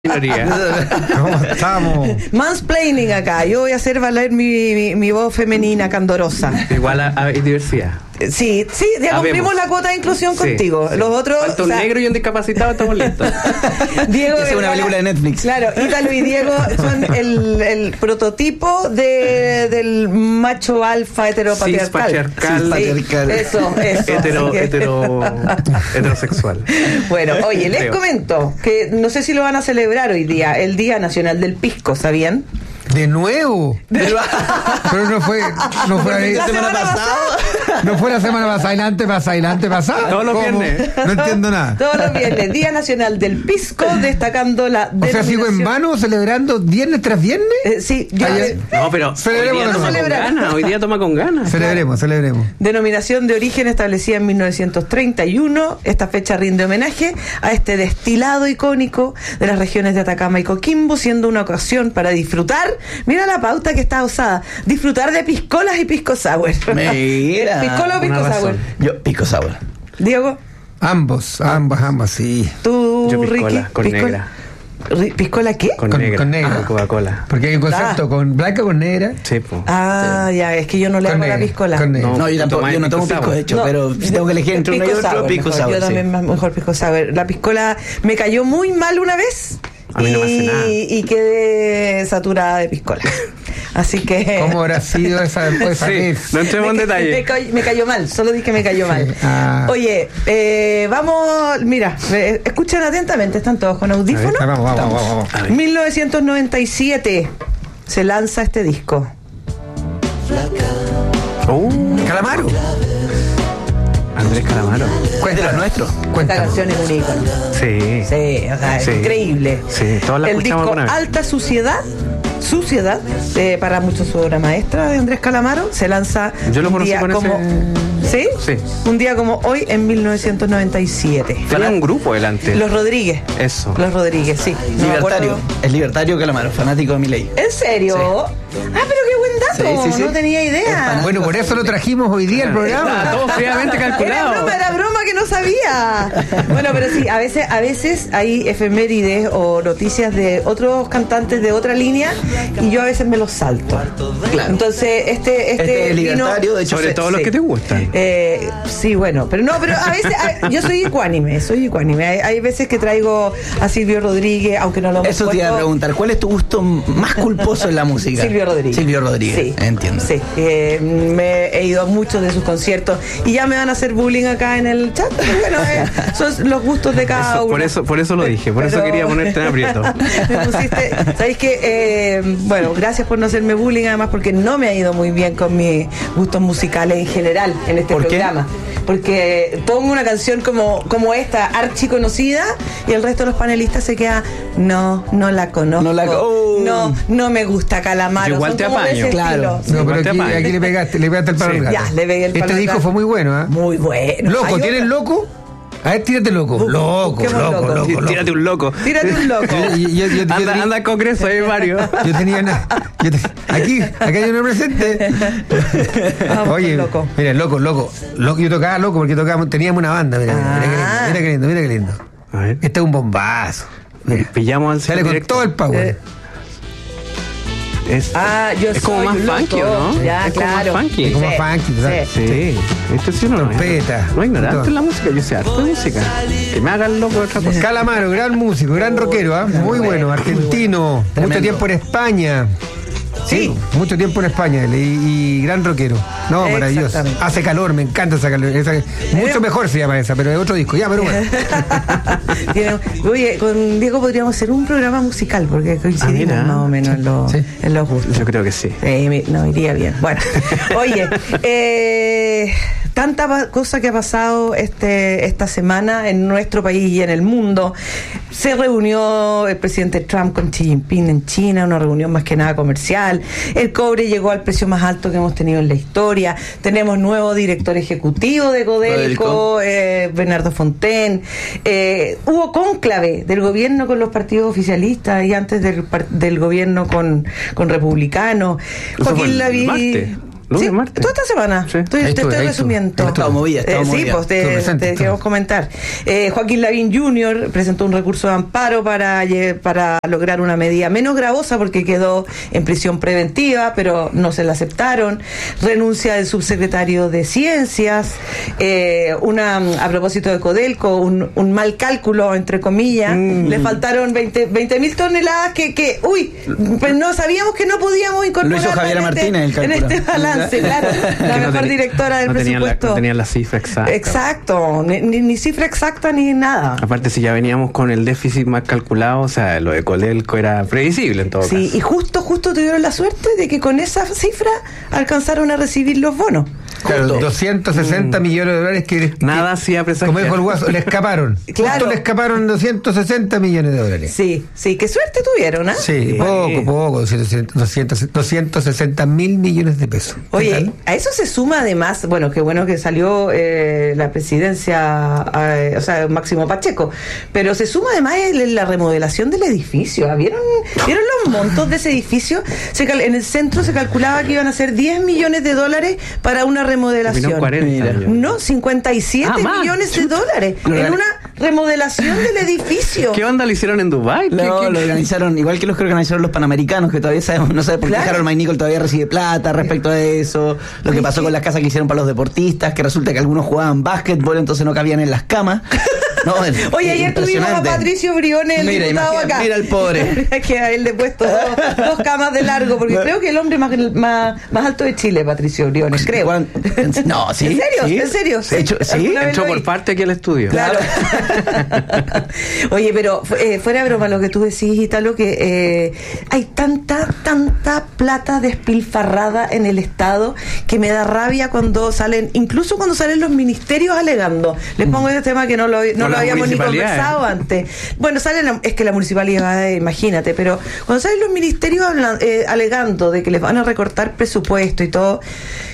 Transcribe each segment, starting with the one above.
¿Cómo estamos? Mansplaining acá. Yo voy a hacer valer mi voz femenina candorosa. Igual hay diversidad. Sí, ya cumplimos la cuota de inclusión contigo. Sí. Los otros. Falta un negro y un discapacitado, estamos listos. Diego es una película de Netflix. Claro, Ítalo y Diego son el prototipo del macho alfa heteropatriarcal. Patriarcal. Eso. Heterosexual. Bueno, oye, les comento que no sé si lo van a celebrar hoy día, el Día Nacional del Pisco, ¿sabían? ¿De nuevo? Pero no fue ahí. La semana pasada. No fue la semana pasada, adelante pasada. Todos los viernes. No entiendo nada. Todos los viernes, Día Nacional del Pisco, destacando la O sea, sigo en vano celebrando viernes tras viernes. Sí, yo No, pero Celebremos hoy día toma con ganas. Hoy día toma con ganas. Celebremos. Denominación de origen establecida en 1931. Esta fecha rinde homenaje a este destilado icónico de las regiones de Atacama y Coquimbo, siendo una ocasión para disfrutar. Mira la pauta que está usada. Disfrutar de piscolas y pisco sour. Mira. ¿Piscola o pisco sour? Yo, pisco sour. Diego. Ambos, sí. ¿Tú, Yo piscola, Ricky? con negra. ¿Piscola qué? Con negra. Coca-Cola. Porque hay un concepto con blanca o con negra. Sí, pues. Ya, es que yo no le hago la piscola. Con negra. No, yo tampoco, yo no tomo pisco, de hecho, pero si tengo que elegir entre uno y otro, pisco sour. Yo también mejor pisco sour. La piscola me cayó muy mal una vez. A mí no me hace nada. Y quedé saturada de piscola. Así que. ¿Cómo habrá sido esa vez? No entremos en detalle. Me cayó mal, solo dije que me cayó mal. Oye, vamos, mira, escuchen atentamente, están todos con audífonos. Vamos. 1997 se lanza este disco. Calamaro. Andrés Calamaro. ¿Cuál es de los nuestros? Esta canción es un ícono. Sí. Sí, o sea, Sí. increíble. Sí, todas la El escuchamos disco alguna vez. Alta Suciedad, para muchos su obra maestra de Andrés Calamaro, se lanza Yo lo un conocí día con como ese... ¿Sí? Sí. Un día como hoy en 1997. Tenía un grupo delante. Los Rodríguez. Eso. Los Rodríguez, sí. No me Libertario. acuerdo. Es libertario Calamaro, fanático de Milei. ¿En serio? Sí. Pero qué buen dato. Sí. No tenía idea. Bueno, por eso lo trajimos hoy día al programa. Todo fríamente calculado. Era broma que no sabía. Bueno, pero sí, a veces hay efemérides o noticias de otros cantantes de otra línea y yo a veces me los salto. Claro. Entonces, Este es libertario, de hecho. Sobre todo los sí. que te gustan. Sí, bueno, pero a veces yo soy ecuánime. Hay veces que traigo a Silvio Rodríguez, aunque no lo hemos Eso te iba a preguntar, ¿cuál es tu gusto más culposo en la música? Silvio Rodríguez. Sí, entiendo. Sí, me he ido a muchos de sus conciertos y ya me van a hacer bullying acá en el chat. Pero bueno, son los gustos de cada uno. Por eso lo dije, por eso quería ponerte en aprieto. Me pusiste, ¿sabéis qué? Bueno, gracias por no hacerme bullying, además porque no me ha ido muy bien con mis gustos musicales en general en este programa. Porque pongo una canción como esta, archiconocida, y el resto de los panelistas se queda, no la conozco. No me gusta Calamaro. Yo igual Son te como de apaño. ese Claro. estilo. No, pero te apaño. aquí le pegaste el palo al gato. Ya, le pegué el palo Este al disco gato. fue muy bueno, ¿eh? Muy bueno. Loco, Hay ¿tienes otra. loco? A ver, tírate loco. Loco. Tírate un loco. Tírate un loco. Anda al Congreso, hay varios. Yo tenía aquí hay uno presente. Vamos, Oye, loco. mira, loco. Yo tocaba loco porque teníamos una banda. Mira qué lindo. A ver. Este es un bombazo. Mira. Pillamos al Sale con directo. todo el power. Es como soy más loco. funky, ¿no? Ya, Es como más claro. funky. Es como funky, ¿sabes? Sí, este sí no Trompeta. No ignorante Todo. en la música, yo sé harto de música. Que me hagan loco de otra cosa. Calamaro, gran músico, gran rockero, ¿ah? Muy bueno, argentino, Tremendo. mucho tiempo en España. Sí. Mucho tiempo en España y gran rockero. No, maravilloso. Exactamente. Hace calor, me encanta esa calor. Mucho mejor se llama esa, pero es otro disco. Ya, pero bueno. Oye, con Diego podríamos hacer un programa musical porque coincidimos mira. más o menos en los gustos. Yo creo que sí. No, iría bien. Bueno, oye, tanta cosa que ha pasado esta semana en nuestro país y en el mundo. Se reunió el presidente Trump con Xi Jinping en China, una reunión más que nada comercial. El cobre llegó al precio más alto que hemos tenido en la historia. Tenemos nuevo director ejecutivo de Codelco, Bernardo Fontaine. Hubo cónclave del gobierno con los partidos oficialistas y antes del gobierno con republicanos. Eso fue Joaquín el Lavín. martes. Lunes, martes. Toda esta semana. Sí. Te estoy resumiendo. Estaba movida. Sí, pues te queremos comentar. Joaquín Lavín Jr. presentó un recurso de amparo para lograr una medida menos gravosa porque quedó en prisión preventiva, pero no se la aceptaron. Renuncia del subsecretario de Ciencias. A propósito de Codelco, un mal cálculo, entre comillas. Le faltaron 20.000 toneladas pues no sabíamos que no podíamos incorporar. Lo hizo Javiera Martínez el cálculo. En este balance, claro. La mejor directora del presupuesto. No tenía la cifra exacta. Exacto, ni cifra exacta ni nada. Aparte, si ya veníamos con el déficit más calculado, o sea, lo de Codelco era previsible en todo caso. Sí, y justo tuvieron la suerte de que con esa cifra alcanzaron a recibir los bonos. Claro, 260 millones de dólares que nada hacía presagiar. Como dijo el Guaso, le escaparon. Claro. Justo le escaparon 260 millones de dólares. Sí, qué suerte tuvieron, ¿ah? Sí, poco, 260 mil millones de pesos. Oye, a eso se suma además, bueno, qué bueno que salió la presidencia, o sea, Máximo Pacheco, pero se suma además la remodelación del edificio. ¿Vieron los montos de ese edificio? En el centro se calculaba que iban a ser 10 millones de dólares para una remodelación. 40, no, 57 millones de dólares en una remodelación del edificio. ¿Qué onda lo hicieron en Dubái? Lo organizaron, igual que los que organizaron los Panamericanos, que todavía no sabe por qué Harold Maynicol todavía recibe plata respecto a eso, lo que pasó con las casas que hicieron para los deportistas, que resulta que algunos jugaban básquetbol, entonces no cabían en las camas. No, oye, ayer tuvimos a Patricio Briones, el diputado acá. Mira el pobre. Que a él le he puesto dos camas de largo, porque creo que el hombre más alto de Chile, Patricio Briones, creo. No, ¿sí? ¿En serio? ¿Sí? ¿En serio? ¿Sí? ¿Sí? Entró por parte aquí al estudio. Claro. Oye, pero fuera de broma lo que tú decís, Ítalo, que hay tanta plata despilfarrada en el Estado que me da rabia incluso cuando salen los ministerios alegando. Les pongo este tema que no lo habíamos ni conversado antes. Bueno, es que la municipalidad, imagínate, pero cuando salen los ministerios alegando de que les van a recortar presupuesto y todo,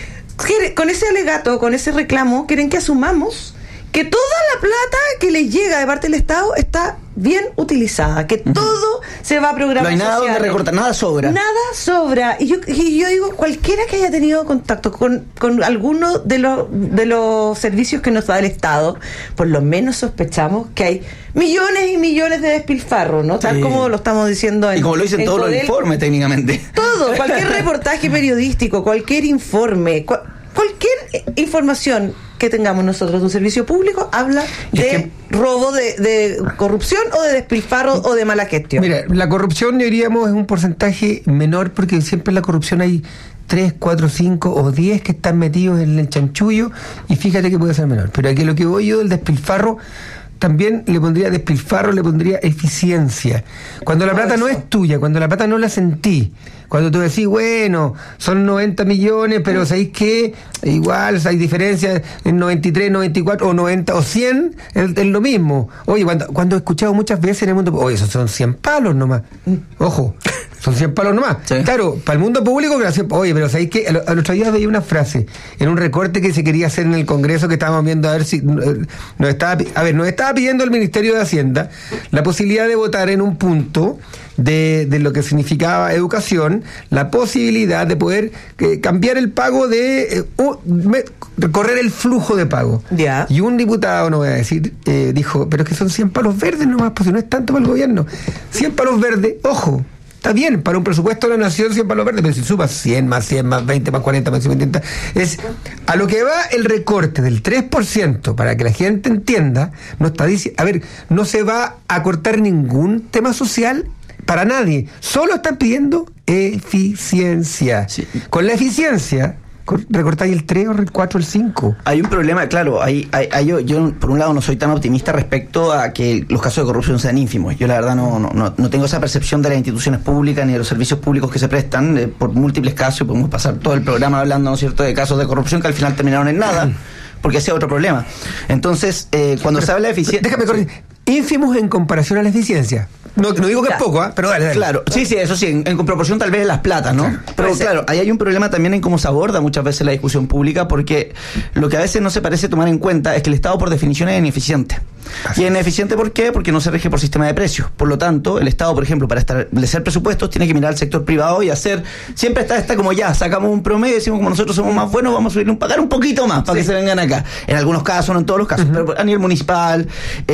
con ese alegato, con ese reclamo, quieren que asumamos que toda la plata que les llega de parte del Estado está bien utilizada, que todo se va a programar. No hay nada donde recortar, nada sobra. Nada sobra. Y yo digo, cualquiera que haya tenido contacto con alguno de los servicios que nos da el Estado, por lo menos sospechamos que hay millones y millones de despilfarros, ¿no? Tal como lo estamos diciendo y como lo dicen todos los informes técnicamente. Todo, cualquier reportaje periodístico, cualquier informe, cualquier información que tengamos nosotros de un servicio público habla de robo, de corrupción o de despilfarro o de mala gestión. Mira, la corrupción, diríamos, es un porcentaje menor porque siempre en la corrupción hay 3, 4, 5 o 10 que están metidos en el chanchullo y fíjate que puede ser menor. Pero aquí lo que voy yo del despilfarro, también le pondría despilfarro, le pondría eficiencia. Cuando la plata no es tuya, cuando la plata no la sentí, cuando tú decís, bueno, son 90 millones, pero ¿sabéis qué? Igual hay diferencias en 93, 94 o 90 o 100, es lo mismo. Oye, cuando he escuchado muchas veces en el mundo, oye, esos son 100 palos nomás. Ojo, son 100 palos nomás. Sí. Claro, para el mundo público, oye, pero ¿sabéis qué? Al otro día veía una frase en un recorte que se quería hacer en el Congreso, que estábamos viendo a ver si nos estaba pidiendo el Ministerio de Hacienda la posibilidad de votar en un punto de lo que significaba educación, la posibilidad de poder cambiar el pago correr el flujo de pago. Yeah. Y un diputado, no voy a decir, dijo, pero es que son 100 palos verdes nomás, pues si no es tanto para el gobierno. 100 palos verdes, ojo, está bien, para un presupuesto de la nación 100 palos verdes, pero si sumas 100 más 20 más 40 más 50, es a lo que va el recorte del 3%, para que la gente entienda, no está diciendo, no se va a cortar ningún tema social para nadie, solo están pidiendo eficiencia. Sí. Con la eficiencia recortáis el 3 o el 4 o el 5. Hay un problema, claro, yo por un lado no soy tan optimista respecto a que los casos de corrupción sean ínfimos. Yo la verdad no tengo esa percepción de las instituciones públicas ni de los servicios públicos que se prestan por múltiples casos. Podemos pasar todo el programa hablando, ¿no es cierto?, de casos de corrupción que al final terminaron en nada, porque ese es otro problema. Entonces, cuando se habla de eficiencia... Déjame corregir, ínfimos en comparación a la eficiencia. No digo que es poco, pero dale. Claro, sí, eso sí, en proporción tal vez de las platas, ¿no? Claro. Pero claro, ahí hay un problema también en cómo se aborda muchas veces la discusión pública, porque lo que a veces no se parece tomar en cuenta es que el Estado por definición es ineficiente. Y es ineficiente, ¿por qué? Porque no se rige por sistema de precios. Por lo tanto, el Estado, por ejemplo, para establecer presupuestos, tiene que mirar al sector privado y hacer, siempre está como ya, sacamos un promedio, decimos como nosotros somos más buenos, vamos a subir pagar un poquito más para que se vengan acá. En algunos casos, no en todos los casos, pero a nivel municipal,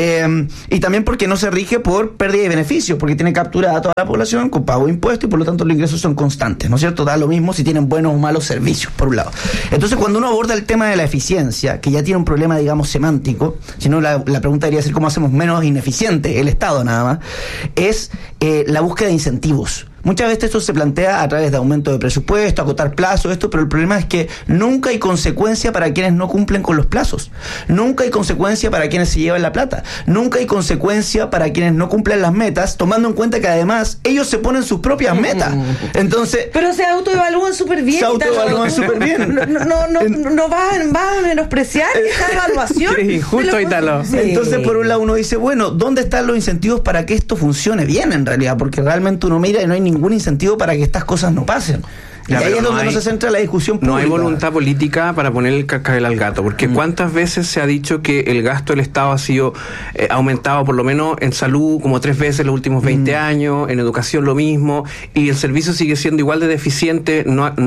y también porque no se rige por pérdida de beneficios, porque tiene capturada a toda la población con pago de impuestos y por lo tanto los ingresos son constantes, ¿no es cierto? Da lo mismo si tienen buenos o malos servicios, por un lado. Entonces, cuando uno aborda el tema de la eficiencia, que ya tiene un problema, digamos, semántico, si no la pregunta debería ser cómo hacemos menos ineficiente el Estado nada más, es la búsqueda de incentivos. Muchas veces esto se plantea a través de aumento de presupuesto, acotar plazos, pero el problema es que nunca hay consecuencia para quienes no cumplen con los plazos. Nunca hay consecuencia para quienes se llevan la plata. Nunca hay consecuencia para quienes no cumplen las metas, tomando en cuenta que además ellos se ponen sus propias metas. Entonces, pero se autoevalúan súper bien. Se autoevalúan súper bien. No van a menospreciar esta evaluación. Sí, justo Ítalo. Sí. Entonces, por un lado uno dice, bueno, ¿dónde están los incentivos para que esto funcione bien en realidad? Porque realmente uno mira y no hay ningún incentivo para que estas cosas no pasen. Ya, y ahí es donde no se centra la discusión pública. No hay voluntad política para poner el cascabel al gato, porque ¿cuántas veces se ha dicho que el gasto del Estado ha sido aumentado por lo menos en salud como 3 veces en los últimos 20 años, en educación lo mismo, y el servicio sigue siendo igual de deficiente?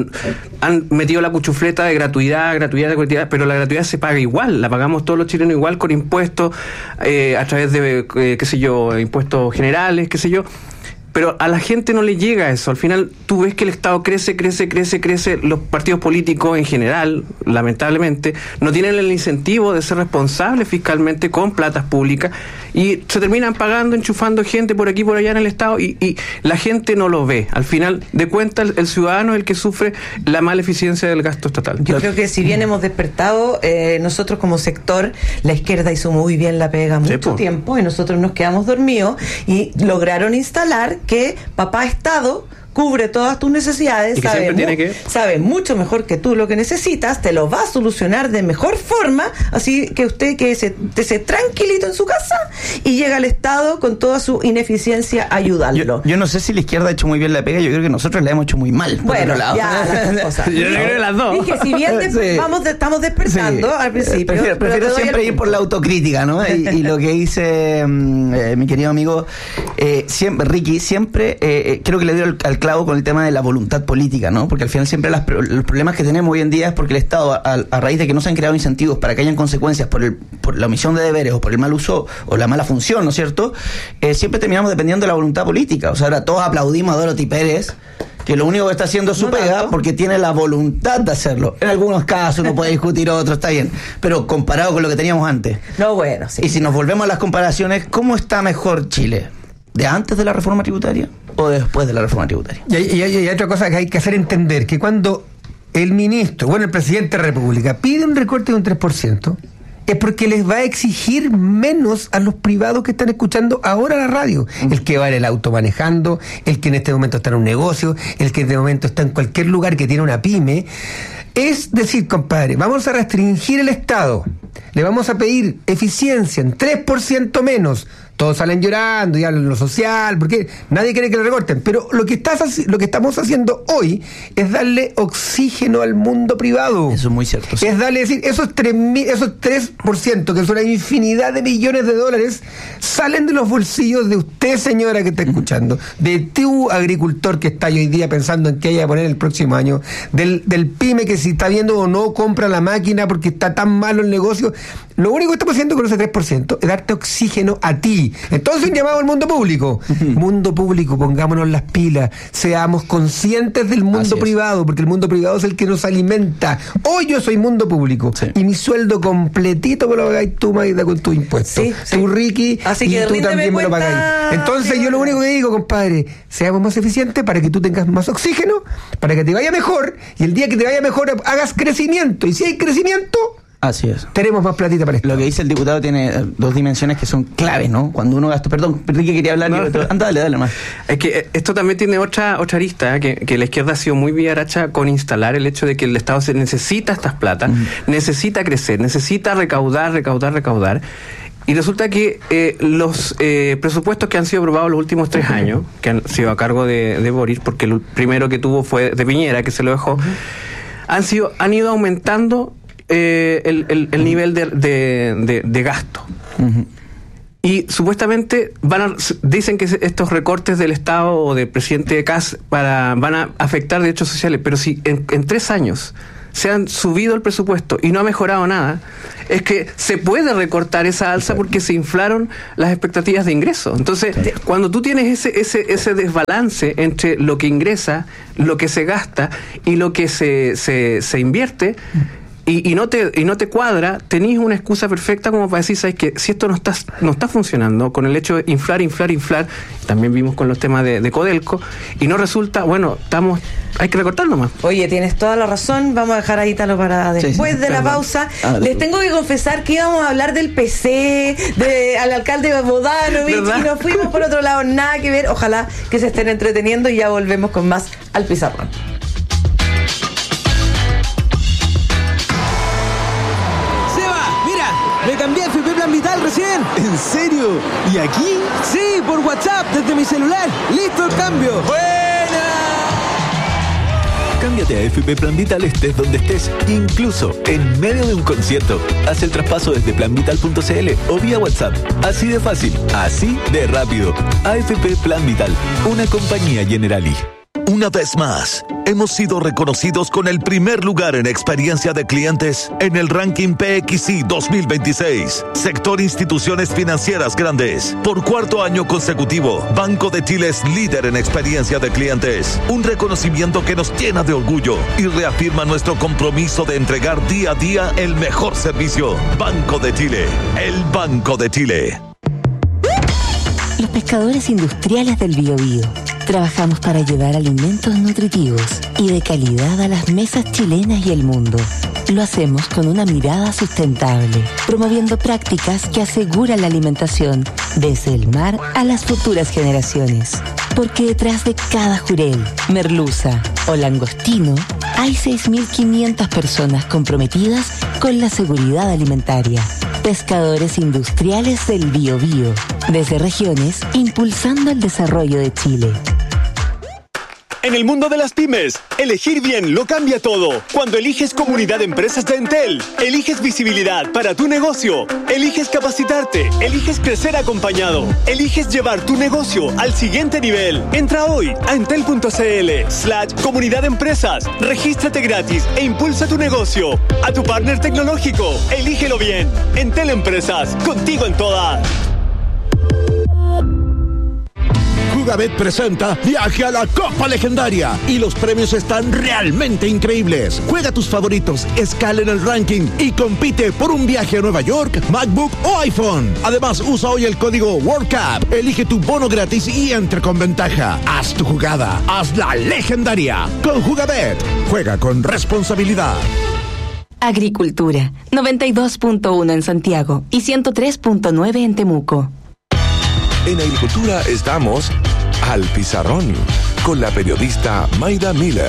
Han metido la cuchufleta de gratuidad, pero la gratuidad se paga igual, la pagamos todos los chilenos igual con impuestos, a través de, impuestos generales, pero a la gente no le llega eso. Al final tú ves que el Estado crece, los partidos políticos en general, lamentablemente, no tienen el incentivo de ser responsables fiscalmente con platas públicas y se terminan pagando, enchufando gente por aquí por allá en el Estado y la gente no lo ve. Al final de cuentas, el ciudadano es el que sufre la mala eficiencia del gasto estatal. Yo creo que si bien hemos despertado, nosotros como sector, la izquierda hizo muy bien la pega mucho tiempo y nosotros nos quedamos dormidos y lograron instalar que papá Estado cubre todas tus necesidades, sabe mucho mejor que tú lo que necesitas, te lo va a solucionar de mejor forma, así que usted quede tranquilito en su casa y llega al Estado con toda su ineficiencia a ayudarlo. Yo no sé si la izquierda ha hecho muy bien la pega, yo creo que nosotros la hemos hecho muy mal. Bueno, ya las cosas. Yo creo que las dos. Dije, si bien estamos despertando al principio. Prefiero siempre ir por la autocrítica, ¿no? Y lo que dice mi querido amigo Ricky, siempre creo que le dio al clavo con el tema de la voluntad política, ¿no? Porque al final siempre los problemas que tenemos hoy en día es porque el Estado, a raíz de que no se han creado incentivos para que hayan consecuencias por la omisión de deberes o por el mal uso o la mala función, ¿no es cierto? Siempre terminamos dependiendo de la voluntad política. O sea, ahora todos aplaudimos a Dorothy Pérez, que lo único que está haciendo es su pega porque tiene la voluntad de hacerlo. En algunos casos uno puede discutir otros, está bien, pero comparado con lo que teníamos antes. No, bueno, sí. Y si nos volvemos a las comparaciones, ¿cómo está mejor Chile? ¿De antes de la reforma tributaria o de después de la reforma tributaria? Y hay otra cosa que hay que hacer entender, que cuando el presidente de la República pide un recorte de un 3%, es porque les va a exigir menos a los privados que están escuchando ahora la radio. El que va en el auto manejando, el que en este momento está en un negocio, el que en este momento está en cualquier lugar que tiene una pyme. Es decir, compadre, vamos a restringir el Estado, le vamos a pedir eficiencia en 3% menos. Todos salen llorando y hablan de lo social, porque nadie quiere que lo recorten. Pero lo que estamos haciendo hoy es darle oxígeno al mundo privado. Eso es muy cierto. Sí. Es darle, decir, esos 3%, que son una infinidad de millones de dólares, salen de los bolsillos de usted, señora, que está escuchando, de tu agricultor que está hoy día pensando en qué hay a poner el próximo año, del pyme que si está viendo o no compra la máquina porque está tan malo el negocio. Lo único que estamos haciendo con ese 3% es darte oxígeno a ti. Entonces un llamado al mundo público. Mundo público, pongámonos las pilas, seamos conscientes del mundo privado, porque el mundo privado es el que nos alimenta. Hoy yo soy mundo público y mi sueldo completito me lo pagáis tú, Maida, con tus impuestos. Tú, Ricky, así que y tú también me lo pagáis. Entonces yo lo único que digo, compadre, seamos más eficientes para que tú tengas más oxígeno, para que te vaya mejor, y el día que te vaya mejor hagas crecimiento. Y si hay crecimiento, así es, tenemos más platita para esto. Lo que dice el diputado tiene dos dimensiones que son claves, ¿no? Cuando uno gasta... Perdón, Ricky quería hablar. Dale más. Es que esto también tiene otra arista, que la izquierda ha sido muy vivaracha con instalar el hecho de que el Estado se necesita estas platas, necesita crecer, necesita recaudar. Y resulta que los presupuestos que han sido aprobados los últimos 3 años, que han sido a cargo de Boric, porque el primero que tuvo fue de Piñera, que se lo dejó, han ido aumentando el nivel de gasto. y supuestamente dicen que estos recortes del Estado o del presidente Kast van a afectar derechos sociales, pero si en 3 años se han subido el presupuesto y no ha mejorado nada, es que se puede recortar esa alza porque se inflaron las expectativas de ingreso. Entonces, cuando tú tienes ese desbalance entre lo que ingresa, lo que se gasta y lo que se invierte, y no te cuadra, tenés una excusa perfecta como para decir, ¿sabes qué? Si esto no está funcionando, con el hecho de inflar, también vimos con los temas de Codelco, y no resulta, bueno, hay que recortar nomás. Oye, tienes toda la razón, vamos a dejar a Ítalo para después de la pausa. Les tengo que confesar que íbamos a hablar del PC, al alcalde Bodanovich, y nos fuimos por otro lado, nada que ver. Ojalá que se estén entreteniendo y ya volvemos con más al Pizarrón. Me cambié a FP Plan Vital recién. ¿En serio? ¿Y aquí? Sí, por WhatsApp, desde mi celular. ¡Listo el cambio! ¡Buena! Cámbiate a FP Plan Vital estés donde estés, incluso en medio de un concierto. Haz el traspaso desde planvital.cl o vía WhatsApp. Así de fácil, así de rápido. AFP Plan Vital, una compañía Generali. Una vez más, hemos sido reconocidos con el primer lugar en experiencia de clientes en el ranking PXI 2026. Sector Instituciones Financieras Grandes. Por 4º año consecutivo, Banco de Chile es líder en experiencia de clientes. Un reconocimiento que nos llena de orgullo y reafirma nuestro compromiso de entregar día a día el mejor servicio. Banco de Chile, el Banco de Chile. Los pescadores industriales del Biobío. Trabajamos para llevar alimentos nutritivos y de calidad a las mesas chilenas y el mundo. Lo hacemos con una mirada sustentable, promoviendo prácticas que aseguran la alimentación desde el mar a las futuras generaciones. Porque detrás de cada jurel, merluza o langostino, hay 6.500 personas comprometidas con la seguridad alimentaria. Pescadores industriales del Biobío, desde regiones, impulsando el desarrollo de Chile. En el mundo de las pymes, elegir bien lo cambia todo. Cuando eliges Comunidad de Empresas de Entel, eliges visibilidad para tu negocio, eliges capacitarte, eliges crecer acompañado, eliges llevar tu negocio al siguiente nivel. Entra hoy a entel.cl/Comunidad de Empresas, regístrate gratis e impulsa tu negocio. A tu partner tecnológico, elígelo bien. Entel Empresas, contigo en todas. Jugabet presenta Viaje a la Copa Legendaria y los premios están realmente increíbles. Juega tus favoritos, escala en el ranking y compite por un viaje a Nueva York, MacBook o iPhone. Además, usa hoy el código WorldCup, elige tu bono gratis y entre con ventaja. Haz tu jugada, hazla legendaria. Con Jugabet, juega con responsabilidad. Agricultura, 92.1 en Santiago y 103.9 en Temuco. En Agricultura estamos al Pizarrón con la periodista Mayda Miller.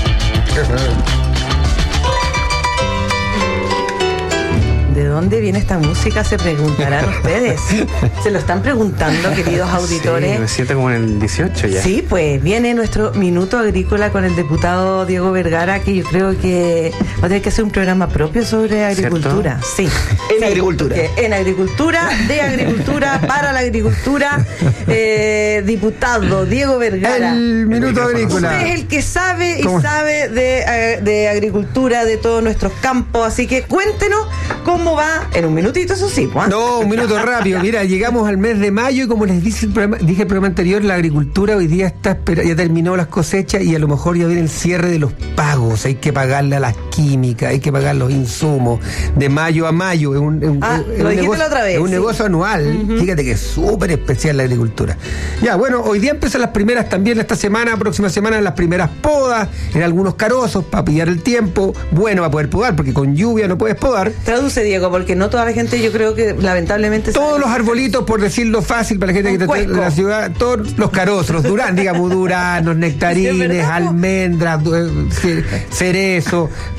¿De dónde viene esta música? Se preguntarán ustedes. Se lo están preguntando, queridos auditores. Sí, me siento como en el 18 ya. Sí, pues viene nuestro Minuto Agrícola con el diputado Diego Vergara, que yo creo que va a tener que hacer un programa propio sobre agricultura. ¿Cierto? Sí. En agricultura. En agricultura, de agricultura, para la agricultura. Diputado Diego Vergara. El Minuto Agrícola. Usted es el que sabe y sabe de agricultura, de todos nuestros campos. Así que cuéntenos cómo va, en un minutito, eso sí. No, un minuto rápido. Mira, llegamos al mes de mayo y como les dije el programa anterior, la agricultura hoy día ya terminó las cosechas y a lo mejor ya viene el cierre de los pagos. Hay que pagarle a las químicas, hay que pagar los insumos de mayo a mayo. Es un negocio anual. Fíjate que es súper especial la agricultura. Ya, bueno, hoy día empiezan las primeras también esta semana, próxima semana, las primeras podas en algunos carozos para pillar el tiempo. Bueno, va a poder podar porque con lluvia no puedes podar. Traduce, Diego, porque no toda la gente, yo creo que lamentablemente... Todos los arbolitos, por decirlo fácil para la gente que está en la ciudad, todos los carozos, los duranos, nectarines, almendras, cerezo, todo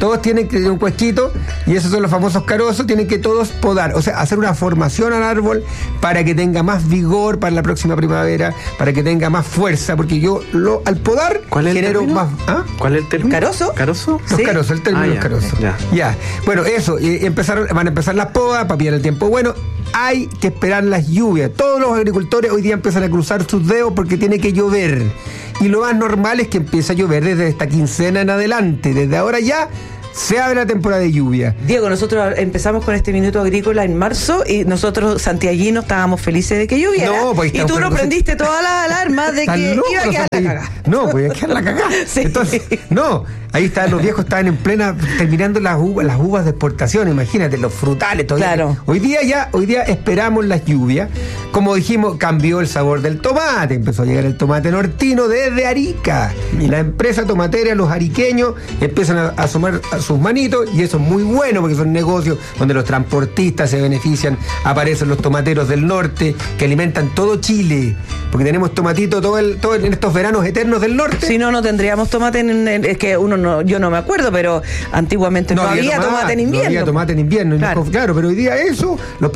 todos tienen que tener un cuesquito, y esos son los famosos carozos, tienen que todos podar, o sea, hacer una formación al árbol para que tenga más vigor para la próxima primavera, para que tenga más fuerza, porque yo al podar genero más... ¿Ah? ¿Cuál es el término? ¿Carozo? ¿Carozo? Los carozos, el término es carozo. Ya. Bueno, eso, van a empezar las podas para pillar el tiempo bueno. Hay que esperar las lluvias. Todos los agricultores hoy día empiezan a cruzar sus dedos porque tiene que llover. Y lo más normal es que empiece a llover desde esta quincena en adelante. Desde ahora ya se abre la temporada de lluvia. Diego, nosotros empezamos con este Minuto Agrícola en marzo y nosotros, santiaguinos, estábamos felices de que lloviera. No, pues, y tú nos prendiste todas las alarmas de que iba a quedar la cagada. No, pues iba a quedar la cagada. Sí. Entonces, no, ahí estaban los viejos, estaban en plena, terminando las uvas de exportación, imagínate, los frutales, todavía. Claro. Hoy día esperamos las lluvias. Como dijimos, cambió el sabor del tomate, empezó a llegar el tomate nortino desde Arica. La empresa tomatera, los ariqueños, empiezan a asomar sus manitos, y eso es muy bueno porque son negocios donde los transportistas se benefician. Aparecen los tomateros del norte que alimentan todo Chile, porque tenemos tomatito todo en estos veranos eternos del norte. Si no tendríamos tomate es que yo no me acuerdo, pero antiguamente no había tomate en invierno. No había tomate en invierno, claro, pero hoy día eso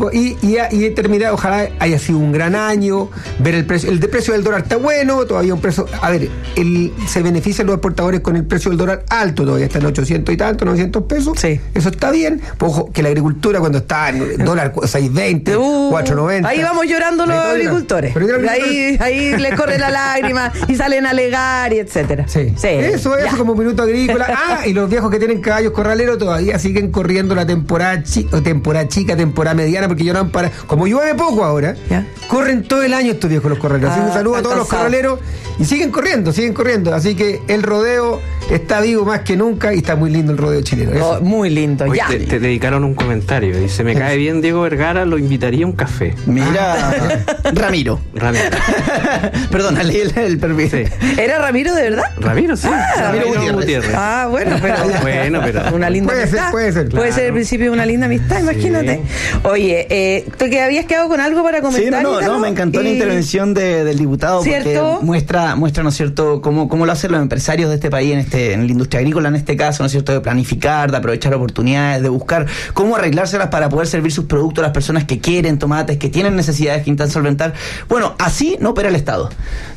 y terminar, ojalá haya sido un gran año, ver el precio del dólar está bueno, todavía un precio, a ver, se benefician los exportadores con el precio del dólar alto, todavía está en 800 y tanto, 900 pesos, sí. Eso está bien. Ojo, que la agricultura cuando está en dólar 6.20, 4.90. Ahí vamos llorando los agricultores. Ahí les corre la lágrima y salen a alegar y etcétera. Sí. Eso como Minuto Agrícola. Y los viejos que tienen caballos corraleros todavía siguen corriendo la temporada chica, temporada mediana, porque lloran para. Como llueve poco ahora, corren todo el año estos viejos los corraleros. Así que un saludo a todos los corraleros y siguen corriendo. Así que el rodeo está vivo más que nunca y está muy lindo el rodeo chileno. Muy lindo. Oye, te dedicaron un comentario. Dice: me cae bien Diego Vergara, lo invitaría a un café. Mira, Ramiro. Perdón, leí el perfil. Sí. ¿Era Ramiro de verdad? Ramiro, sí. Ramiro Gutiérrez. Bueno, pero una linda amistad. Puede ser. Puede ser el principio de una linda amistad, imagínate. Sí. Oye, ¿tú que habías quedado con algo para comentar? Sí, no, me encantó la intervención del diputado, ¿cierto? Porque muestra, ¿no es cierto?, cómo lo hacen los empresarios de este país en la industria agrícola, en este caso, ¿no es cierto?, de planificar, de aprovechar oportunidades, de buscar cómo arreglárselas para poder servir sus productos a las personas que quieren tomates, que tienen necesidades que intentan solventar. Bueno, así no opera el Estado.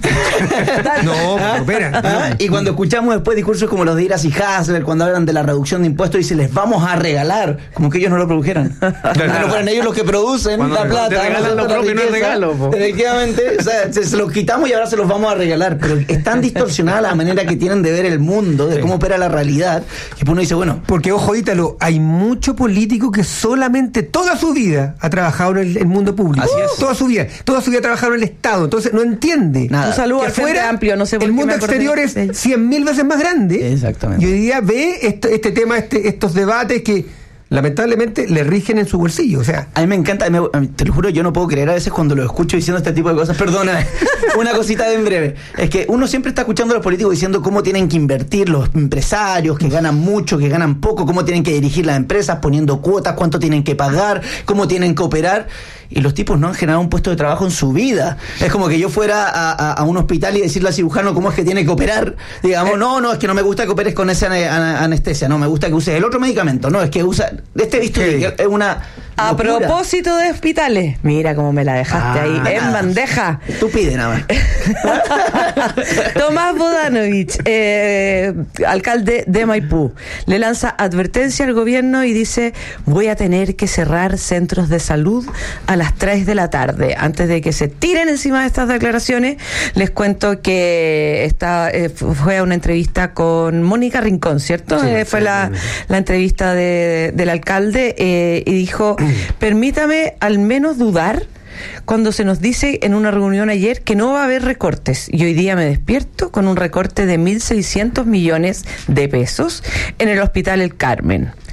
No opera. Y cuando escuchamos después discursos como los de Iras y Hasler, cuando hablan de la reducción de impuestos, dicen, les vamos a regalar, como que ellos no lo produjeran. No fueran ellos los que producen cuando la plata. Te regalan lo propio, no es regalo. Efectivamente, o sea, se los quitamos y ahora se los vamos a regalar. Pero es tan distorsionada la manera que tienen de ver el mundo, de cómo opera la realidad, que uno dice, bueno. Porque, ojo, Ítalo, hay mucho político que solamente toda su vida ha trabajado en el mundo público. Así es. Toda su vida ha trabajado en el Estado. Entonces no entiende. Nada. Un saludo al Frente Amplio, no sé por el qué mundo exterior es 100.000 veces más grande. Exactamente. Y hoy día ve este tema, estos debates que lamentablemente le rigen en su bolsillo. O sea, a mí me encanta, te lo juro, yo no puedo creer a veces cuando lo escucho diciendo este tipo de cosas. Perdona, una cosita en breve. Es que uno siempre está escuchando a los políticos diciendo cómo tienen que invertir los empresarios, que ganan mucho, que ganan poco, cómo tienen que dirigir las empresas, poniendo cuotas, cuánto tienen que pagar, cómo tienen que operar. Y los tipos no han generado un puesto de trabajo en su vida. Es como que yo fuera a un hospital y decirle al cirujano cómo es que tiene que operar. Digamos, no, es que no me gusta que operes con esa anestesia, no, me gusta que uses el otro medicamento. No, es que usa este bisturí, que es una A locura. propósito de hospitales, mira cómo me la dejaste ahí, en bandeja. Tú pide nada más. Tomás Bodanovich, alcalde de Maipú, le lanza advertencia al gobierno y dice: voy a tener que cerrar centros de salud a las 3 de la tarde. Antes de que se tiren encima de estas declaraciones, les cuento que fue a una entrevista con Mónica Rincón, ¿cierto? Sí, fue la entrevista del alcalde y dijo: permítame al menos dudar cuando se nos dice en una reunión ayer que no va a haber recortes, y hoy día me despierto con un recorte de 1.600 millones de pesos en el Hospital El Carmen.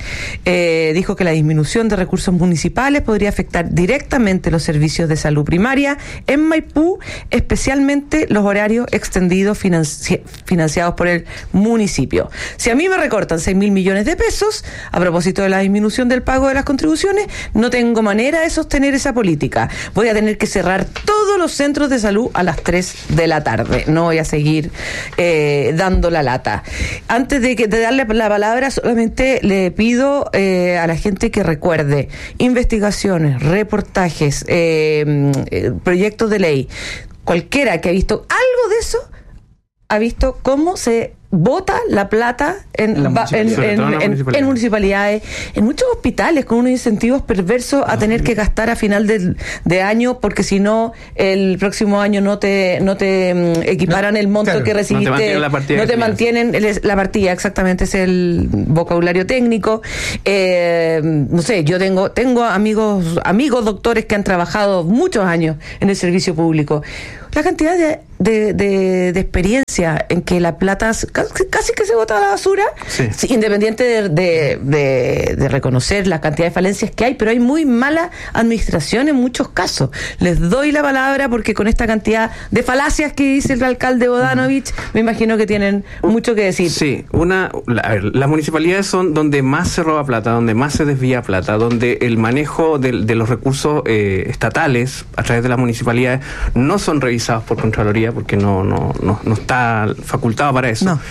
dijo que la disminución de recursos municipales podría afectar directamente los servicios de salud primaria en Maipú, especialmente los horarios extendidos financiados por el municipio. Si a mí me recortan 6.000 millones de pesos a propósito de la disminución del pago de las contribuciones, no tengo manera de sostener esa política. Voy a tener que cerrar todos los centros de salud a las 3 de la tarde. No voy a seguir dando la lata. Antes de darle la palabra, solamente le pido a la gente que recuerde investigaciones, reportajes, proyectos de ley. Cualquiera que ha visto algo de eso, ha visto cómo se bota la plata en municipalidades, en muchos hospitales, con unos incentivos perversos a tener que gastar a final de año, porque si no, el próximo año no te equiparan el monto que recibiste, no te mantienen la partida, exactamente, es el vocabulario técnico. No sé, yo tengo amigos doctores que han trabajado muchos años en el servicio público. La cantidad de experiencia en que la plata casi que se bota a la basura, sí, independiente de reconocer la cantidad de falencias que hay, pero hay muy mala administración en muchos casos. Les doy la palabra porque con esta cantidad de falacias que dice el alcalde Bodanovich, me imagino que tienen mucho que decir. Sí, las municipalidades son donde más se roba plata, donde más se desvía plata, donde el manejo de los recursos estatales a través de las municipalidades no son revisados por Contraloría, porque no está facultado para eso. No.